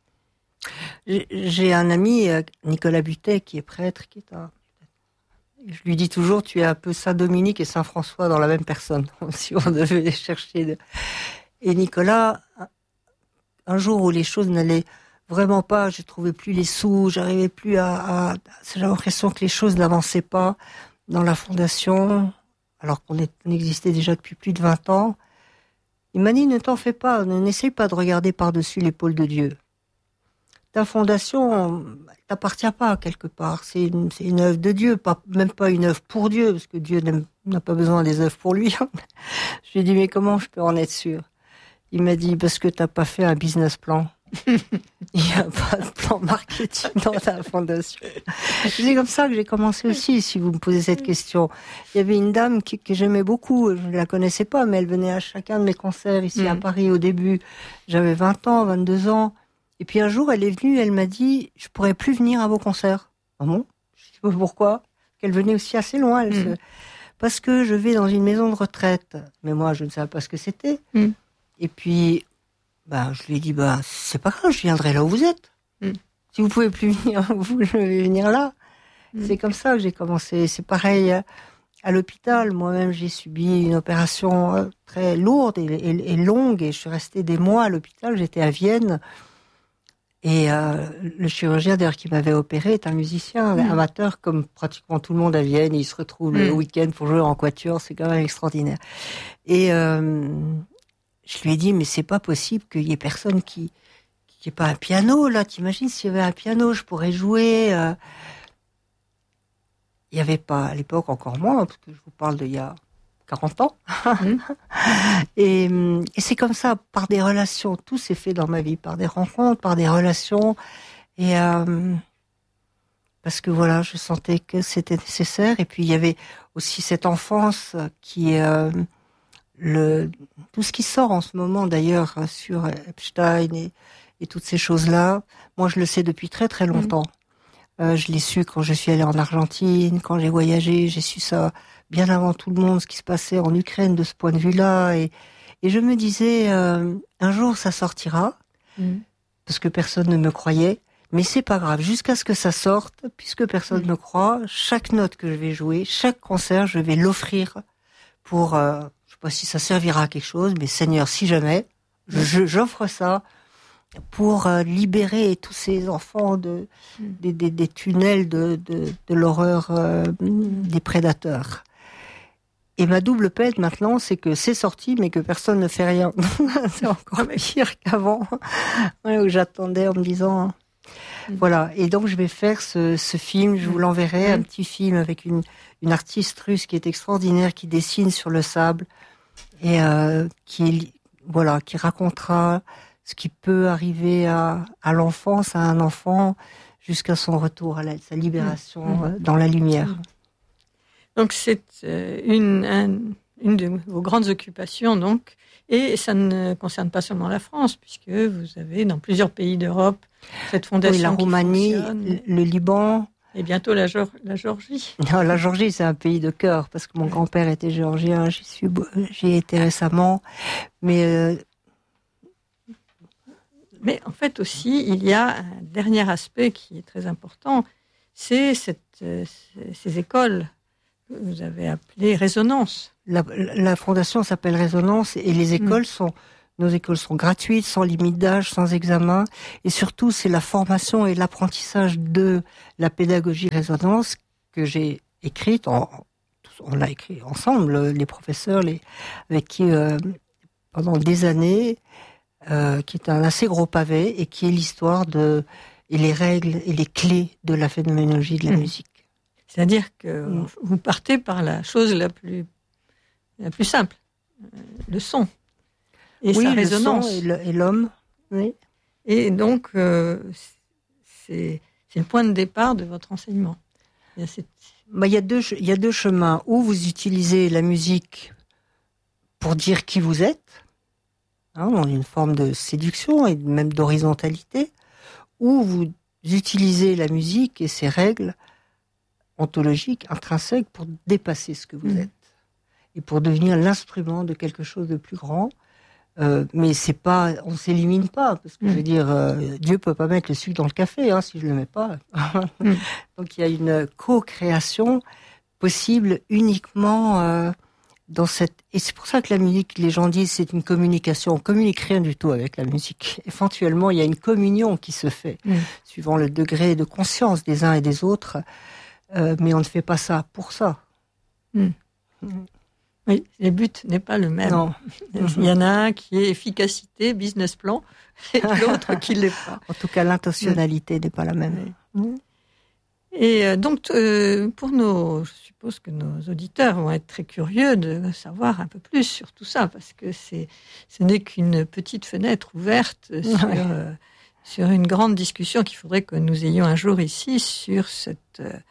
J'ai un ami, Nicolas Butet, qui est prêtre, qui est un Je lui dis toujours, tu es un peu Saint-Dominique et Saint-François dans la même personne, si on devait les chercher. De... Et Nicolas, un jour où les choses n'allaient vraiment pas, je trouvais plus les sous, j'arrivais plus à... à... J'ai l'impression que les choses n'avançaient pas dans la fondation, alors qu'on est... on existait déjà depuis plus de vingt ans. Il m'a dit, ne t'en fais pas, n'essaye pas de regarder par-dessus l'épaule de Dieu. Ta fondation, elle t'appartient pas quelque part. C'est une, c'est une œuvre de Dieu, pas, même pas une œuvre pour Dieu, parce que Dieu n'a pas besoin des œuvres pour lui. Je lui ai dit, mais comment je peux en être sûr? Il m'a dit, parce que t'as pas fait un business plan. Il n'y a pas de plan marketing dans ta fondation. C'est comme ça que j'ai commencé aussi, si vous me posez cette question. Il y avait une dame qui, que j'aimais beaucoup, je ne la connaissais pas, mais elle venait à chacun de mes concerts ici mmh. à Paris au début. J'avais vingt ans, vingt-deux ans. Et puis un jour, elle est venue, elle m'a dit, je pourrais plus venir à vos concerts. Ah bon? Je sais pas pourquoi. Qu'elle venait aussi assez loin. Elle mmh. se... Parce que je vais dans une maison de retraite. Mais moi, je ne savais pas ce que c'était. Mmh. Et puis, bah, je lui ai dit, bah, c'est pas grave, je viendrai là où vous êtes. Mmh. Si vous pouvez plus venir, vous, je vais venir là. Mmh. C'est comme ça que j'ai commencé. C'est pareil à l'hôpital. Moi-même, j'ai subi une opération très lourde et, et, et longue. Et je suis restée des mois à l'hôpital. J'étais à Vienne. Et euh, le chirurgien d'ailleurs qui m'avait opéré est un musicien mmh. amateur comme pratiquement tout le monde à Vienne. Il se retrouve mmh. le week-end pour jouer en quatuor, c'est quand même extraordinaire. Et euh, je lui ai dit mais c'est pas possible qu'il y ait personne qui qui ait pas un piano là. T'imagines s'il y avait un piano, je pourrais jouer. Euh... Il y avait pas à l'époque encore moins parce que je vous parle d'il y a quarante ans. Mmh. et, et c'est comme ça, par des relations, tout s'est fait dans ma vie, par des rencontres, par des relations. Et euh, parce que voilà, je sentais que c'était nécessaire. Et puis il y avait aussi cette enfance qui est euh, le tout ce qui sort en ce moment d'ailleurs sur Epstein et, et toutes ces choses-là. Moi, je le sais depuis très très longtemps. Mmh. Euh, je l'ai su quand je suis allée en Argentine, quand j'ai voyagé, j'ai su ça bien avant tout le monde, ce qui se passait en Ukraine de ce point de vue-là. Et, et je me disais, euh, un jour ça sortira, mmh. parce que personne ne me croyait, mais c'est pas grave, jusqu'à ce que ça sorte, puisque personne ne mmh. me croit, chaque note que je vais jouer, chaque concert, je vais l'offrir pour, euh, je sais pas si ça servira à quelque chose, mais Seigneur, si jamais, je, j'offre ça pour euh, libérer tous ces enfants de, mmh. des, des, des tunnels de, de, de l'horreur euh, des prédateurs. Et ma double peine maintenant, c'est que c'est sorti, mais que personne ne fait rien. C'est encore pire qu'avant, ouais, où j'attendais en me disant... Mmh. Voilà, et donc je vais faire ce, ce film, je vous l'enverrai, mmh. un petit film avec une, une artiste russe qui est extraordinaire, qui dessine sur le sable, et euh, qui, voilà, qui racontera ce qui peut arriver à, à l'enfance, à un enfant, jusqu'à son retour à la, sa libération mmh. dans la lumière. Mmh. Donc c'est une, un, une de vos grandes occupations, donc, et ça ne concerne pas seulement la France, puisque vous avez dans plusieurs pays d'Europe cette fondation. Oui, la qui Roumanie, fonctionne. Le Liban. Et bientôt la, la Géorgie. Non, la Géorgie, c'est un pays de cœur, parce que mon oui. grand-père était géorgien, j'y suis, j'y ai été récemment, mais... Euh... Mais en fait aussi, il y a un dernier aspect qui est très important, c'est cette, euh, ces écoles que vous avez appelées Résonance. La, la fondation s'appelle Résonance et les écoles mmh. sont Nos écoles sont gratuites, sans limite d'âge, sans examen. Et surtout, c'est la formation et l'apprentissage de la pédagogie résonance que j'ai écrite. En, on l'a écrit ensemble, les professeurs, les, avec qui, euh, pendant des années, euh, qui est un assez gros pavé et qui est l'histoire de et les règles et les clés de la phénoménologie de la mmh. musique. C'est-à-dire que mmh. vous partez par la chose la plus la plus simple, le son. Et oui, sa résonance. Le son et l'homme. Oui. Et donc, euh, c'est, c'est le point de départ de votre enseignement. Il y a, cette... bah, il y a deux, il y a deux chemins. Où vous utilisez la musique pour dire qui vous êtes, hein, dans une forme de séduction et même d'horizontalité, ou vous utilisez la musique et ses règles ontologiques, intrinsèques, pour dépasser ce que vous mmh. êtes et pour devenir l'instrument de quelque chose de plus grand. Euh, mais c'est pas, on s'élimine pas, parce que mmh. je veux dire, euh, Dieu peut pas mettre le sucre dans le café, hein, si je le mets pas. mmh. Donc il y a une co-création possible uniquement euh, dans cette. Et c'est pour ça que la musique, les gens disent, c'est une communication. On communique rien du tout avec la musique. Éventuellement, il y a une communion qui se fait, mmh. suivant le degré de conscience des uns et des autres. Euh, mais on ne fait pas ça pour ça. Mmh. Mmh. Oui, le but n'est pas le même. Non. Il y en a un qui est efficacité, business plan, et l'autre qui ne l'est pas. En tout cas, l'intentionnalité mmh. n'est pas la même. Oui. Et euh, donc, euh, pour nos, je suppose que nos auditeurs vont être très curieux de savoir un peu plus sur tout ça, parce que c'est, ce n'est qu'une petite fenêtre ouverte sur, ouais. euh, sur une grande discussion qu'il faudrait que nous ayons un jour ici sur cette... Euh,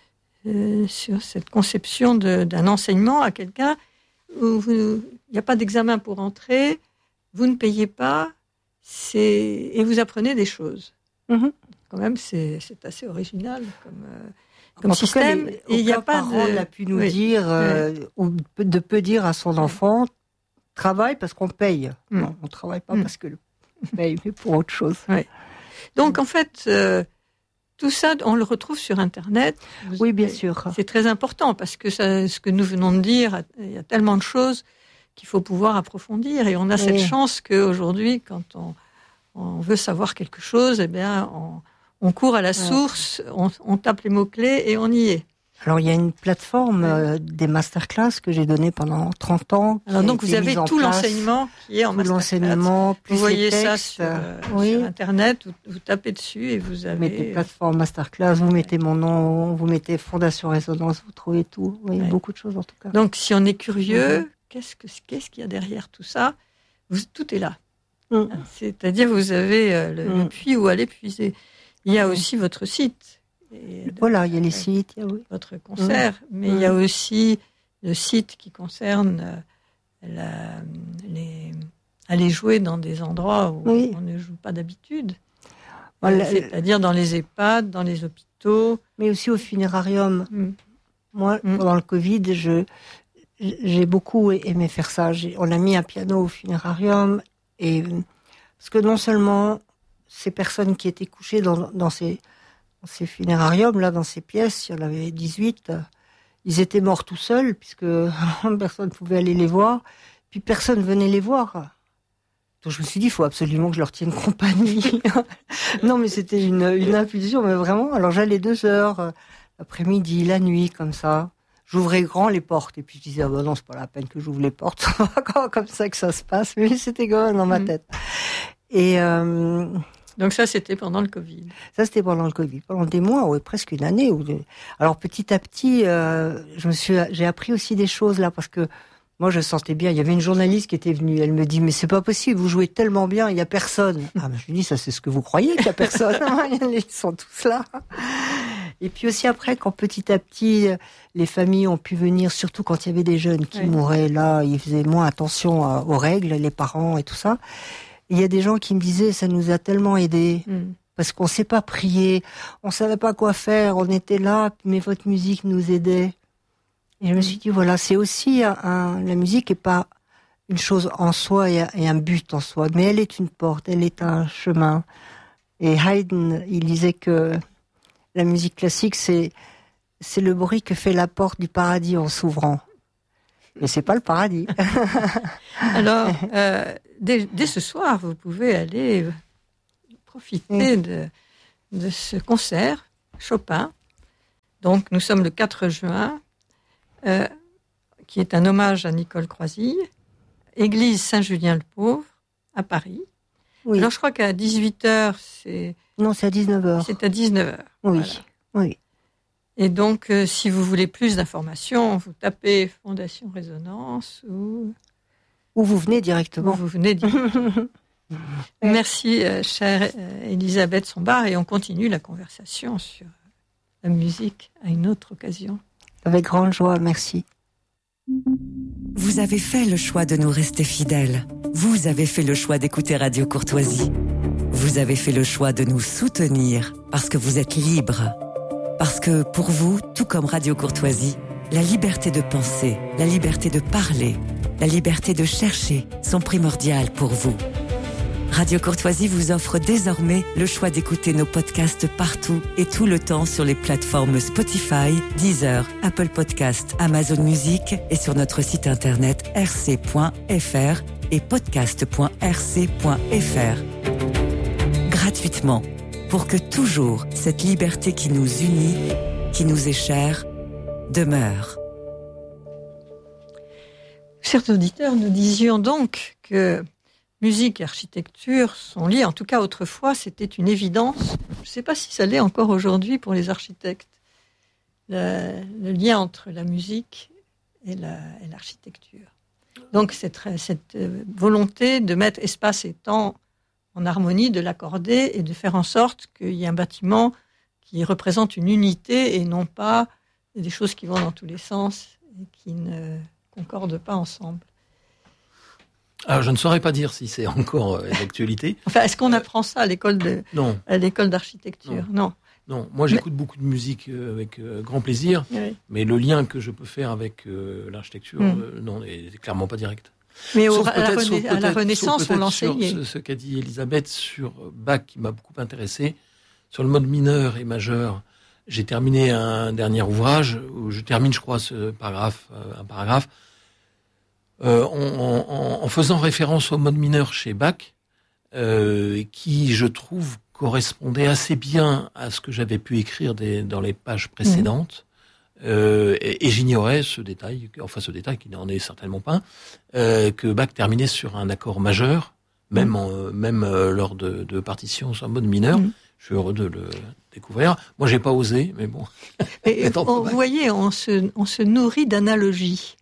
Euh, sur cette conception de, d'un enseignement à quelqu'un où il n'y a pas d'examen pour entrer, vous ne payez pas, c'est, et vous apprenez des choses. Mm-hmm. Quand même, c'est, c'est assez original comme, euh, comme système. Cas, les, et il n'y a pas de... n'a pu nous oui. dire, euh, oui. ou de peut dire à son enfant, travaille parce qu'on paye. Mm. Non, on ne travaille pas mm. parce que on paye, mais pour autre chose. Oui. Donc, en fait... Euh, Tout ça, on le retrouve sur Internet. Vous, oui, bien sûr. C'est très important parce que ça, ce que nous venons de dire, il y a tellement de choses qu'il faut pouvoir approfondir. Et on a oui. cette chance qu'aujourd'hui, quand on, on veut savoir quelque chose, eh bien, on, on court à la ouais. source, on, on tape les mots-clés et on y est. Alors, il y a une plateforme euh, des masterclass que j'ai donnée pendant trente ans. Alors, donc, vous avez tout place, l'enseignement qui est en masterclass. L'enseignement, plus vous voyez les textes, ça sur, euh, oui. sur Internet, vous, vous tapez dessus et vous avez... Vous mettez plateforme masterclass, vous mettez mon nom, vous mettez Fondation Résonance, vous trouvez tout. Oui, ouais. beaucoup de choses en tout cas. Donc, si on est curieux, mm-hmm. qu'est-ce, que, qu'est-ce qu'il y a derrière tout ça? Vous, tout est là. Mm. C'est-à-dire, vous avez euh, le, mm. le puits où aller puiser. Il y a aussi mm. votre site. Et voilà, il y a les sites, il y a oui. votre concert, mmh. mais mmh. il y a aussi le site qui concerne la, les, aller jouer dans des endroits où oui. on ne joue pas d'habitude. Voilà. C'est-à-dire dans les EHPAD, dans les hôpitaux. Mais aussi au funérarium. Mmh. Moi, mmh. pendant le Covid, je, j'ai beaucoup aimé faire ça. J'ai, on a mis un piano au funérarium, et, parce que non seulement ces personnes qui étaient couchées dans, dans ces... ces funérariums, là, dans ces pièces, il y en avait dix-huit, euh, ils étaient morts tout seuls, puisque personne ne pouvait aller les voir, puis personne venait les voir. Donc je me suis dit, il faut absolument que je leur tienne compagnie. Non, mais c'était une, une impulsion, mais vraiment. Alors j'allais deux heures, euh, l'après-midi, la nuit, comme ça. J'ouvrais grand les portes, et puis je disais, ah ben non, c'est pas la peine que j'ouvre les portes, c'est comme ça que ça se passe, mais c'était quand même dans ma tête. Et... Euh, Donc ça, c'était pendant le Covid. Ça, c'était pendant le Covid, pendant des mois, ouais, presque une année. Alors petit à petit, euh, je me suis, j'ai appris aussi des choses là, parce que moi, je sentais bien. Il y avait une journaliste qui était venue. Elle me dit, mais c'est pas possible, vous jouez tellement bien, il y a personne. Ah, ben, je lui dis, ça, c'est ce que vous croyez qu'il y a personne. Ils sont tous là. Et puis aussi après, quand petit à petit, les familles ont pu venir, surtout quand il y avait des jeunes qui oui. mouraient là, ils faisaient moins attention aux règles, les parents et tout ça. Il y a des gens qui me disaient, ça nous a tellement aidés, mm. parce qu'on ne sait pas prier, on ne savait pas quoi faire, on était là, mais votre musique nous aidait. Et je me suis dit, voilà, c'est aussi un, un, la musique n'est pas une chose en soi et, et un but en soi, mais elle est une porte, elle est un chemin. Et Haydn, il disait que la musique classique, c'est, c'est le bruit que fait la porte du paradis en s'ouvrant. Mais c'est pas le paradis. Alors, euh, dès, dès ce soir, vous pouvez aller profiter mmh. de, de ce concert Chopin. Donc, nous sommes le quatre juin, euh, qui est un hommage à Nicole Croisille, église Saint-Julien-le-Pauvre, à Paris. Oui. Alors, je crois qu'à dix-huit heures, c'est... Non, c'est à dix-neuf heures. C'est à dix-neuf heures. Oui, voilà. oui. Et donc, euh, si vous voulez plus d'informations, vous tapez Fondation Résonance ou... Ou vous venez directement. Ou vous venez directement. Merci, euh, chère euh, Elisabeth Sombart, et on continue la conversation sur la musique à une autre occasion. Avec grande joie, merci. Vous avez fait le choix de nous rester fidèles. Vous avez fait le choix d'écouter Radio Courtoisie. Vous avez fait le choix de nous soutenir parce que vous êtes libres. Parce que pour vous, tout comme Radio Courtoisie, la liberté de penser, la liberté de parler, la liberté de chercher sont primordiales pour vous. Radio Courtoisie vous offre désormais le choix d'écouter nos podcasts partout et tout le temps sur les plateformes Spotify, Deezer, Apple Podcasts, Amazon Music et sur notre site internet r c point f r et podcast point r c point f r. Gratuitement, pour que toujours cette liberté qui nous unit, qui nous est chère, demeure. Chers auditeurs, nous disions donc que musique et architecture sont liées. En tout cas, autrefois, c'était une évidence. Je ne sais pas si ça l'est encore aujourd'hui pour les architectes. Le, le lien entre la musique et, la, et l'architecture. Donc, cette, cette volonté de mettre espace et temps en harmonie, de l'accorder et de faire en sorte qu'il y ait un bâtiment qui représente une unité et non pas des choses qui vont dans tous les sens et qui ne concordent pas ensemble. Alors, je ne saurais pas dire si c'est encore euh, d'actualité. Enfin, est-ce qu'on euh, apprend ça à l'école de non. à l'école d'architecture? Non. Non. Non. Moi, j'écoute mais... beaucoup de musique euh, avec euh, grand plaisir, oui. mais le lien que je peux faire avec euh, l'architecture, mm. euh, non, n'est clairement pas direct. Mais au, à, la rena- à la Renaissance, on l'enseignait. Ce, ce qu'a dit Elisabeth sur Bach, qui m'a beaucoup intéressé, sur le mode mineur et majeur. J'ai terminé un dernier ouvrage où je termine, je crois, ce paragraphe, euh, un paragraphe. Euh, en, en, en faisant référence au mode mineur chez Bach, euh, qui, je trouve, correspondait assez bien à ce que j'avais pu écrire des, dans les pages précédentes, mmh. euh, et, et j'ignorais ce détail, enfin ce détail qui n'en est certainement pas, euh, que Bach terminait sur un accord majeur, même, mmh. en, même euh, lors de, de partitions sur un mode mineur. Mmh. Je suis heureux de le découvrir. Moi, j'ai pas osé, mais bon. Et, on, vous voyez, on se, on se nourrit d'analogies.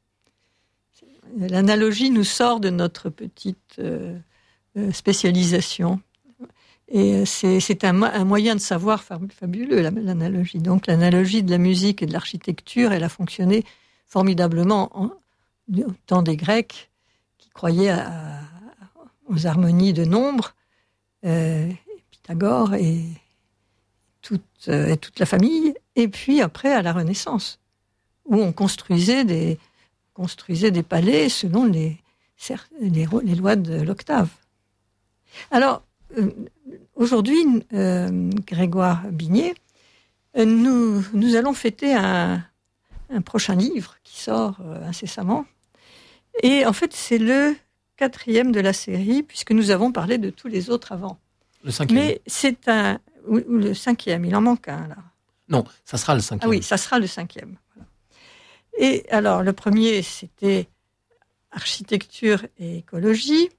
L'analogie nous sort de notre petite euh, spécialisation. Et c'est, c'est un, un moyen de savoir fabuleux, l'analogie. Donc l'analogie de la musique et de l'architecture, elle a fonctionné formidablement en, au temps des Grecs, qui croyaient à, à, aux harmonies de nombres, euh, Pythagore et toute, euh, et toute la famille. Et puis après, à la Renaissance, où on construisait des... construisait des palais selon les, les, les lois de l'octave. Alors, euh, aujourd'hui, euh, Grégoire Bignet, euh, nous, nous allons fêter un, un prochain livre qui sort euh, incessamment. Et en fait, c'est le quatrième de la série, puisque nous avons parlé de tous les autres avant. Le cinquième. Mais c'est un... Ou, ou le cinquième, il en manque un, là. Non, ça sera le cinquième. Ah oui, ça sera le cinquième. Voilà. Et alors, le premier, c'était architecture et écologie.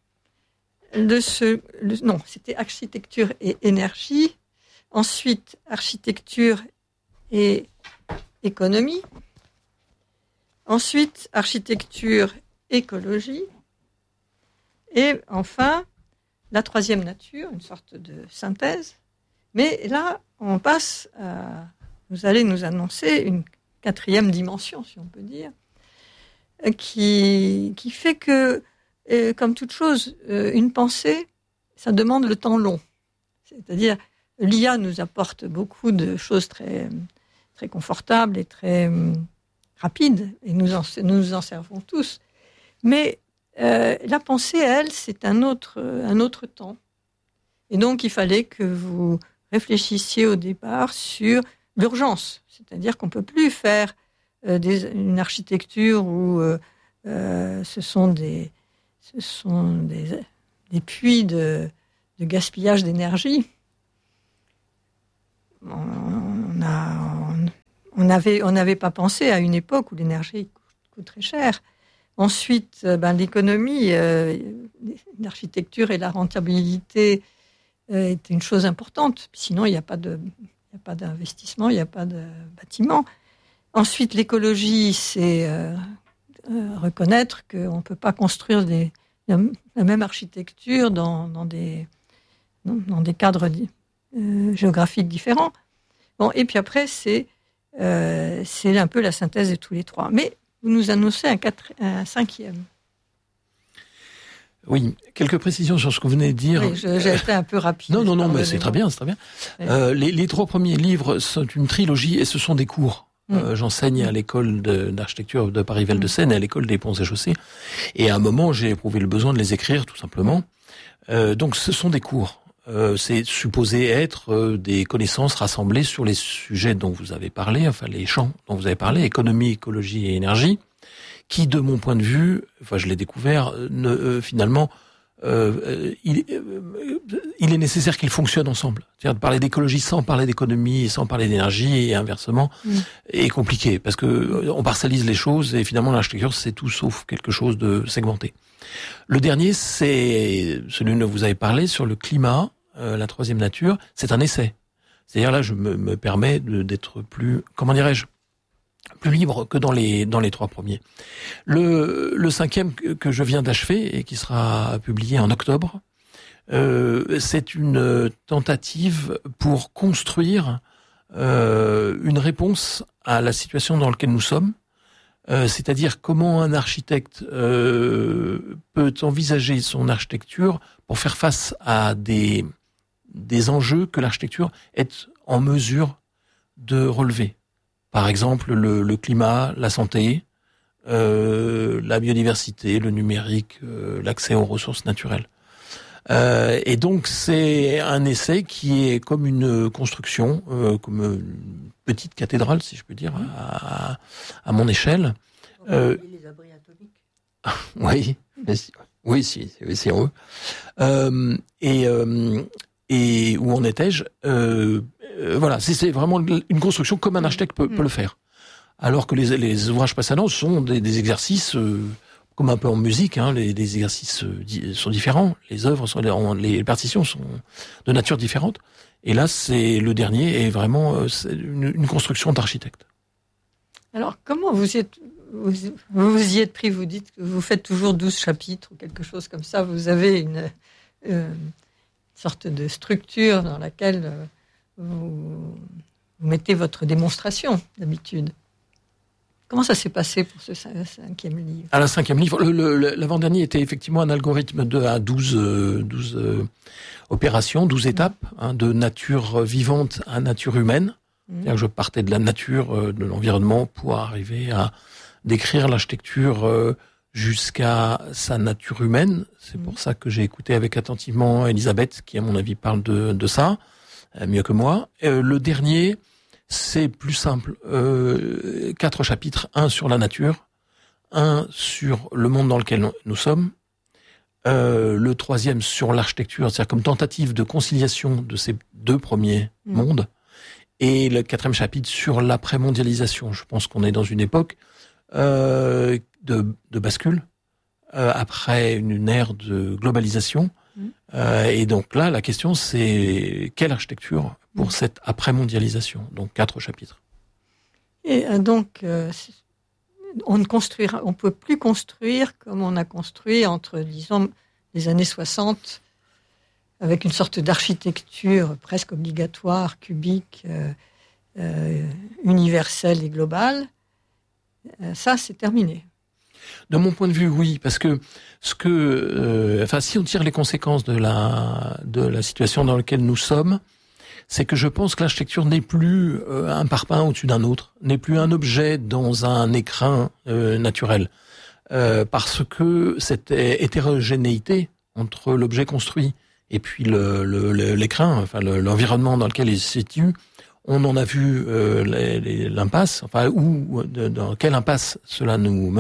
Le, ce, le, non, c'était architecture et énergie. Ensuite, architecture et économie. Ensuite, architecture, écologie. Et enfin, la troisième nature, une sorte de synthèse. Mais là, on passe à... Vous allez nous annoncer une quatrième dimension, si on peut dire, qui, qui fait que, euh, comme toute chose, euh, une pensée, ça demande le temps long. C'est-à-dire, l'I A nous apporte beaucoup de choses très, très confortables et très euh, rapides, et nous, en, nous nous en servons tous. Mais euh, la pensée, elle, c'est un autre, un autre temps. Et donc, il fallait que vous réfléchissiez au départ sur l'urgence. C'est-à-dire qu'on ne peut plus faire euh, des, une architecture où euh, euh, ce sont des, ce sont des, des puits de, de gaspillage d'énergie. On a, on n'avait on n'avait pas pensé à une époque où l'énergie coûte très cher. Ensuite, ben, l'économie, euh, l'architecture et la rentabilité euh, est une chose importante. Sinon, il n'y a pas de, il n'y a pas d'investissement, il n'y a pas de bâtiment. Ensuite, l'écologie, c'est euh, euh, reconnaître qu'on ne peut pas construire des, la même architecture dans, dans, des, dans, dans des cadres euh, géographiques différents. Bon, et puis après, c'est, euh, c'est un peu la synthèse de tous les trois. Mais vous nous annoncez un, quatre, un cinquième. Oui, quelques précisions sur ce que vous venez de dire. Oui, je, j'ai été un peu rapide. Non, non, non, mais c'est très bien, c'est très bien. Oui. Euh, les, les trois premiers livres sont une trilogie et ce sont des cours. Mmh. Euh, j'enseigne à l'école de, d'architecture de Paris-Val de Seine et à l'école des Ponts et Chaussées. Et à un moment, j'ai éprouvé le besoin de les écrire, tout simplement. Euh, donc, ce sont des cours. Euh, c'est supposé être euh, des connaissances rassemblées sur les sujets dont vous avez parlé, enfin les champs dont vous avez parlé, économie, écologie et énergie, qui, de mon point de vue, enfin je l'ai découvert, ne, euh, finalement, euh, il, euh, il est nécessaire qu'ils fonctionnent ensemble. C'est-à-dire de parler d'écologie sans parler d'économie et sans parler d'énergie et inversement mmh. est compliqué parce que euh, on parcellise les choses et finalement l'architecture c'est tout sauf quelque chose de segmenté. Le dernier, c'est celui dont vous avez parlé sur le climat, euh, la troisième nature. C'est un essai. C'est-à-dire là, je me, me permets de, d'être plus, comment dirais-je, plus libre que dans les dans les trois premiers. Le, le cinquième que, que je viens d'achever et qui sera publié en octobre, euh, c'est une tentative pour construire euh, une réponse à la situation dans laquelle nous sommes. Euh, c'est-à-dire comment un architecte euh, peut envisager son architecture pour faire face à des, des enjeux que l'architecture est en mesure de relever. Par exemple, le, le climat, la santé, euh, la biodiversité, le numérique, euh, l'accès aux ressources naturelles. Euh, et donc, c'est un essai qui est comme une construction, euh, comme une petite cathédrale, si je peux dire, à, à mon échelle. Euh, les abris atomiques. oui, oui, si, c'est eux. Euh, et, euh, et où en étais-je euh, euh, Voilà, c'est, c'est vraiment une construction comme un architecte peut, peut le faire. Alors que les, les ouvrages précédents sont des, des exercices... Euh, comme un peu en musique, hein, les, les exercices sont différents, les œuvres, sont, les partitions sont de nature différente. Et là, c'est le dernier est vraiment c'est une, une construction d'architecte. Alors, comment vous y êtes, vous, vous y êtes pris? Vous dites que vous faites toujours douze chapitres ou quelque chose comme ça. Vous avez une, euh, une sorte de structure dans laquelle vous, vous mettez votre démonstration d'habitude. Comment ça s'est passé pour ce cinquième livre? À la cinquième livre, le, le, l'avant-dernier était effectivement un algorithme de à douze, euh, douze euh, opérations, douze étapes, hein, de nature vivante à nature humaine. Mmh. C'est-à-dire que je partais de la nature, euh, de l'environnement, pour arriver à décrire l'architecture euh, jusqu'à sa nature humaine. C'est mmh. pour ça que j'ai écouté avec attentivement Elisabeth, qui à mon avis parle de, de ça, euh, mieux que moi. Euh, le dernier... c'est plus simple. Euh, quatre chapitres, un sur la nature, un sur le monde dans lequel nous sommes, euh, le troisième sur l'architecture, c'est-à-dire comme tentative de conciliation de ces deux premiers mmh. mondes, et le quatrième chapitre sur l'après-mondialisation. Je pense qu'on est dans une époque euh, de, de bascule, euh, après une, une ère de globalisation. Mmh. Euh, et donc là, la question, c'est quelle architecture pour cette après-mondialisation, donc quatre chapitres. Et euh, donc, euh, on ne construira, on peut plus construire comme on a construit entre, disons, les années soixante, avec une sorte d'architecture presque obligatoire, cubique, euh, euh, universelle et globale. Euh, ça, c'est terminé. De mon point de vue, oui, parce que ce que, euh, enfin, si on tire les conséquences de la de la situation dans laquelle nous sommes, c'est que je pense que l'architecture n'est plus euh, un parpaing au-dessus d'un autre, n'est plus un objet dans un écrin euh, naturel, euh, parce que cette hétérogénéité entre l'objet construit et puis le, le, le, l'écrin, enfin le, l'environnement dans lequel il se situe, on en a vu euh, les, les, l'impasse, enfin où, dans quelle impasse cela nous menait.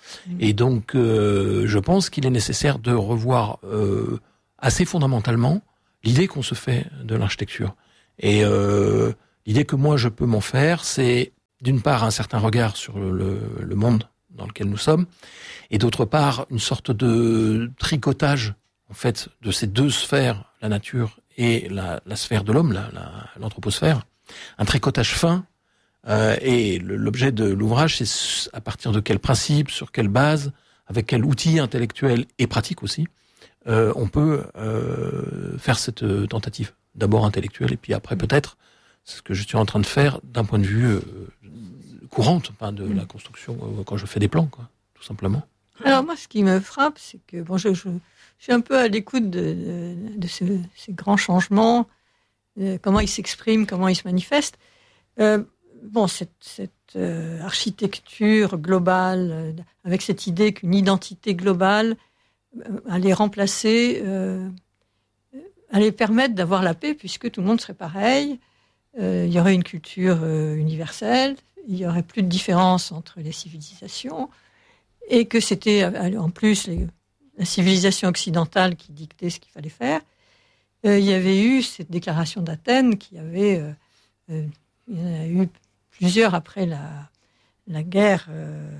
Mmh. Et donc, euh, je pense qu'il est nécessaire de revoir euh, assez fondamentalement l'idée qu'on se fait de l'architecture. Et euh, l'idée que moi je peux m'en faire, c'est d'une part un certain regard sur le, le monde dans lequel nous sommes, et d'autre part une sorte de tricotage en fait de ces deux sphères, la nature et la, la sphère de l'homme, la, la, l'anthroposphère, un tricotage fin. Euh, et le, l'objet de l'ouvrage, c'est à partir de quels principes, sur quelle base, avec quel outil intellectuel et pratique aussi, euh, on peut euh, faire cette tentative. D'abord intellectuelle, et puis après peut-être, c'est ce que je suis en train de faire d'un point de vue euh, courante, enfin, de la construction, euh, quand je fais des plans, quoi, tout simplement. Alors moi, ce qui me frappe, c'est que bon, je, je, je suis un peu à l'écoute de, de, de ce, ces grands changements, euh, comment ils s'expriment, comment ils se manifestent. Euh, bon, cette, cette euh, architecture globale, euh, avec cette idée qu'une identité globale euh, allait remplacer, euh, allait permettre d'avoir la paix, puisque tout le monde serait pareil. Euh, il y aurait une culture euh, universelle, il y aurait plus de différence entre les civilisations, et que c'était en plus les, la civilisation occidentale qui dictait ce qu'il fallait faire. Euh, il y avait eu cette déclaration d'Athènes qui avait, euh, euh, il y en a eu plusieurs après la, la guerre euh,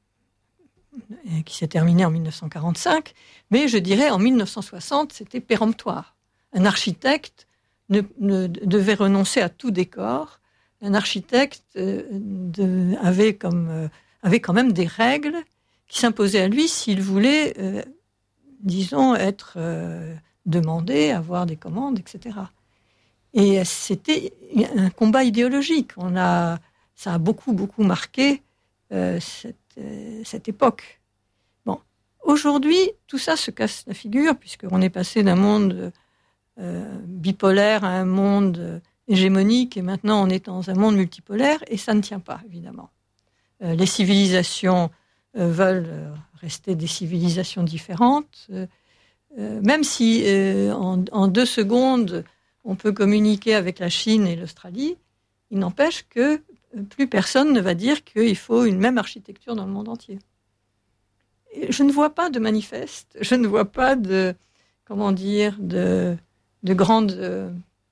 qui s'est terminée en dix-neuf cent quarante-cinq, mais je dirais en dix-neuf cent soixante, c'était péremptoire. Un architecte ne, ne devait renoncer à tout décor. Un architecte euh, de, avait, comme, euh, avait quand même des règles qui s'imposaient à lui s'il voulait, euh, disons, être euh, demandé, avoir des commandes, et cetera. Et c'était un combat idéologique. On a, ça a beaucoup, beaucoup marqué euh, cette, euh, cette époque. Bon, aujourd'hui, tout ça se casse la figure, puisqu'on est passé d'un monde euh, bipolaire à un monde hégémonique, et maintenant on est dans un monde multipolaire, et ça ne tient pas, évidemment. Euh, les civilisations euh, veulent rester des civilisations différentes, euh, euh, même si euh, en, en deux secondes, on peut communiquer avec la Chine et l'Australie, il n'empêche que plus personne ne va dire qu'il faut une même architecture dans le monde entier. Et je ne vois pas de manifeste, je ne vois pas de, comment dire, de, de grandes... Euh,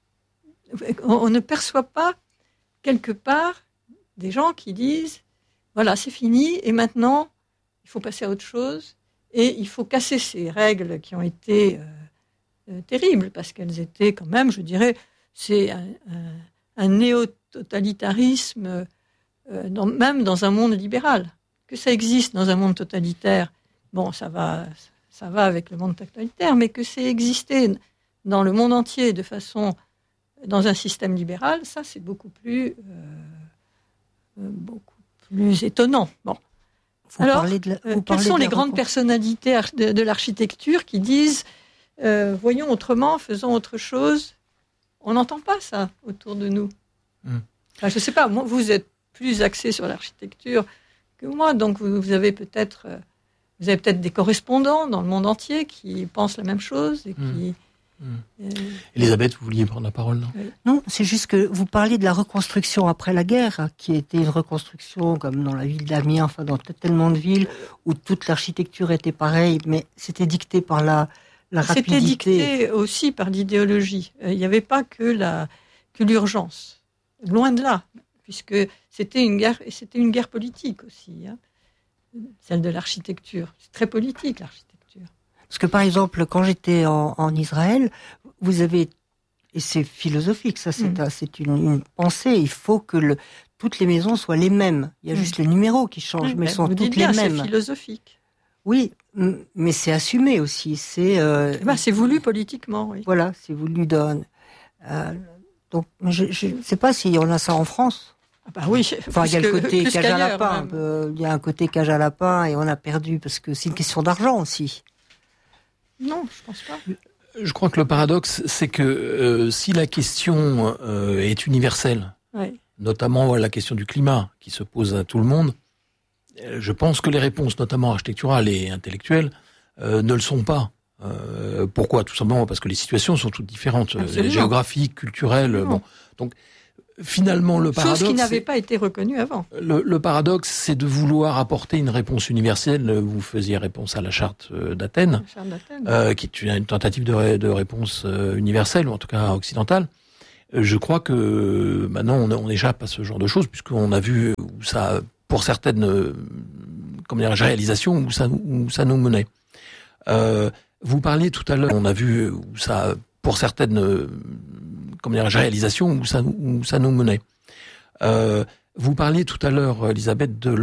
on, on ne perçoit pas, quelque part, des gens qui disent, voilà, c'est fini, et maintenant, il faut passer à autre chose, et il faut casser ces règles qui ont été... Euh, Euh, terrible, parce qu'elles étaient quand même, je dirais, c'est un, un, un néo-totalitarisme, euh, dans, même dans un monde libéral. Que ça existe dans un monde totalitaire, bon, ça va, ça va avec le monde totalitaire, mais que c'est existé dans le monde entier de façon, dans un système libéral, ça c'est beaucoup plus, euh, euh, beaucoup plus étonnant. Bon. Vous Alors, parlez de la, vous euh, quelles sont les grandes personnalités de, de l'architecture qui disent Euh, voyons autrement, faisons autre chose? On n'entend pas ça autour de nous. Mmh. Enfin, je ne sais pas, moi, vous êtes plus axé sur l'architecture que moi, donc vous, vous avez peut-être, euh, vous avez peut-être des correspondants dans le monde entier qui pensent la même chose et qui. Mmh. Euh, Elisabeth, vous vouliez prendre la parole, non? Oui. Non, c'est juste que vous parliez de la reconstruction après la guerre, qui était une reconstruction comme dans la ville d'Amiens, enfin dans tellement de villes où toute l'architecture était pareille, mais c'était dicté par la La C'était dicté aussi par l'idéologie. Il n'y avait pas que, la, que l'urgence. Loin de là, puisque c'était une guerre, et c'était une guerre politique aussi, hein, celle de l'architecture. C'est très politique, l'architecture. Parce que, par exemple, quand j'étais en, en Israël, vous avez... Et c'est philosophique, ça, c'est, mmh. c'est une, une pensée. Il faut que le, toutes les maisons soient les mêmes. Il y a mmh. juste le numéro qui change, mmh. mais elles sont vous toutes dites bien, les mêmes. C'est philosophique. Oui, mais c'est assumé aussi. C'est, euh, bah, c'est voulu politiquement, oui. Voilà, c'est voulu dans... Euh, donc, je ne sais pas si on a ça en France. Ah bah oui. Enfin, il y a le côté cage à lapin. Euh, il y a un côté cage à lapin et on a perdu parce que c'est une question d'argent aussi. Non, je pense pas. Je crois que le paradoxe, c'est que euh, si la question euh, est universelle, oui. notamment la question du climat qui se pose à tout le monde, je pense que les réponses, notamment architecturales et intellectuelles, euh, ne le sont pas. Euh, pourquoi? Tout simplement parce que les situations sont toutes différentes, euh, géographiques, culturelles. Non. Bon, donc finalement, le paradoxe... Chose qui n'avait pas été reconnue avant. Le, le paradoxe, c'est de vouloir apporter une réponse universelle. Vous faisiez réponse à la charte d'Athènes, La charte d'Athènes. Euh, qui est une tentative de, ré, de réponse universelle, ou en tout cas occidentale. Je crois que maintenant, on, on échappe à ce genre de choses, puisqu'on a vu où ça, pour certaines comment dirais-je, réalisations, où ça, où ça nous menait. Euh, vous parliez tout à l'heure, on a vu où ça, pour certaines comment dirais-je, réalisations, où ça, où ça nous menait. Euh, vous parliez tout à l'heure, Elisabeth, de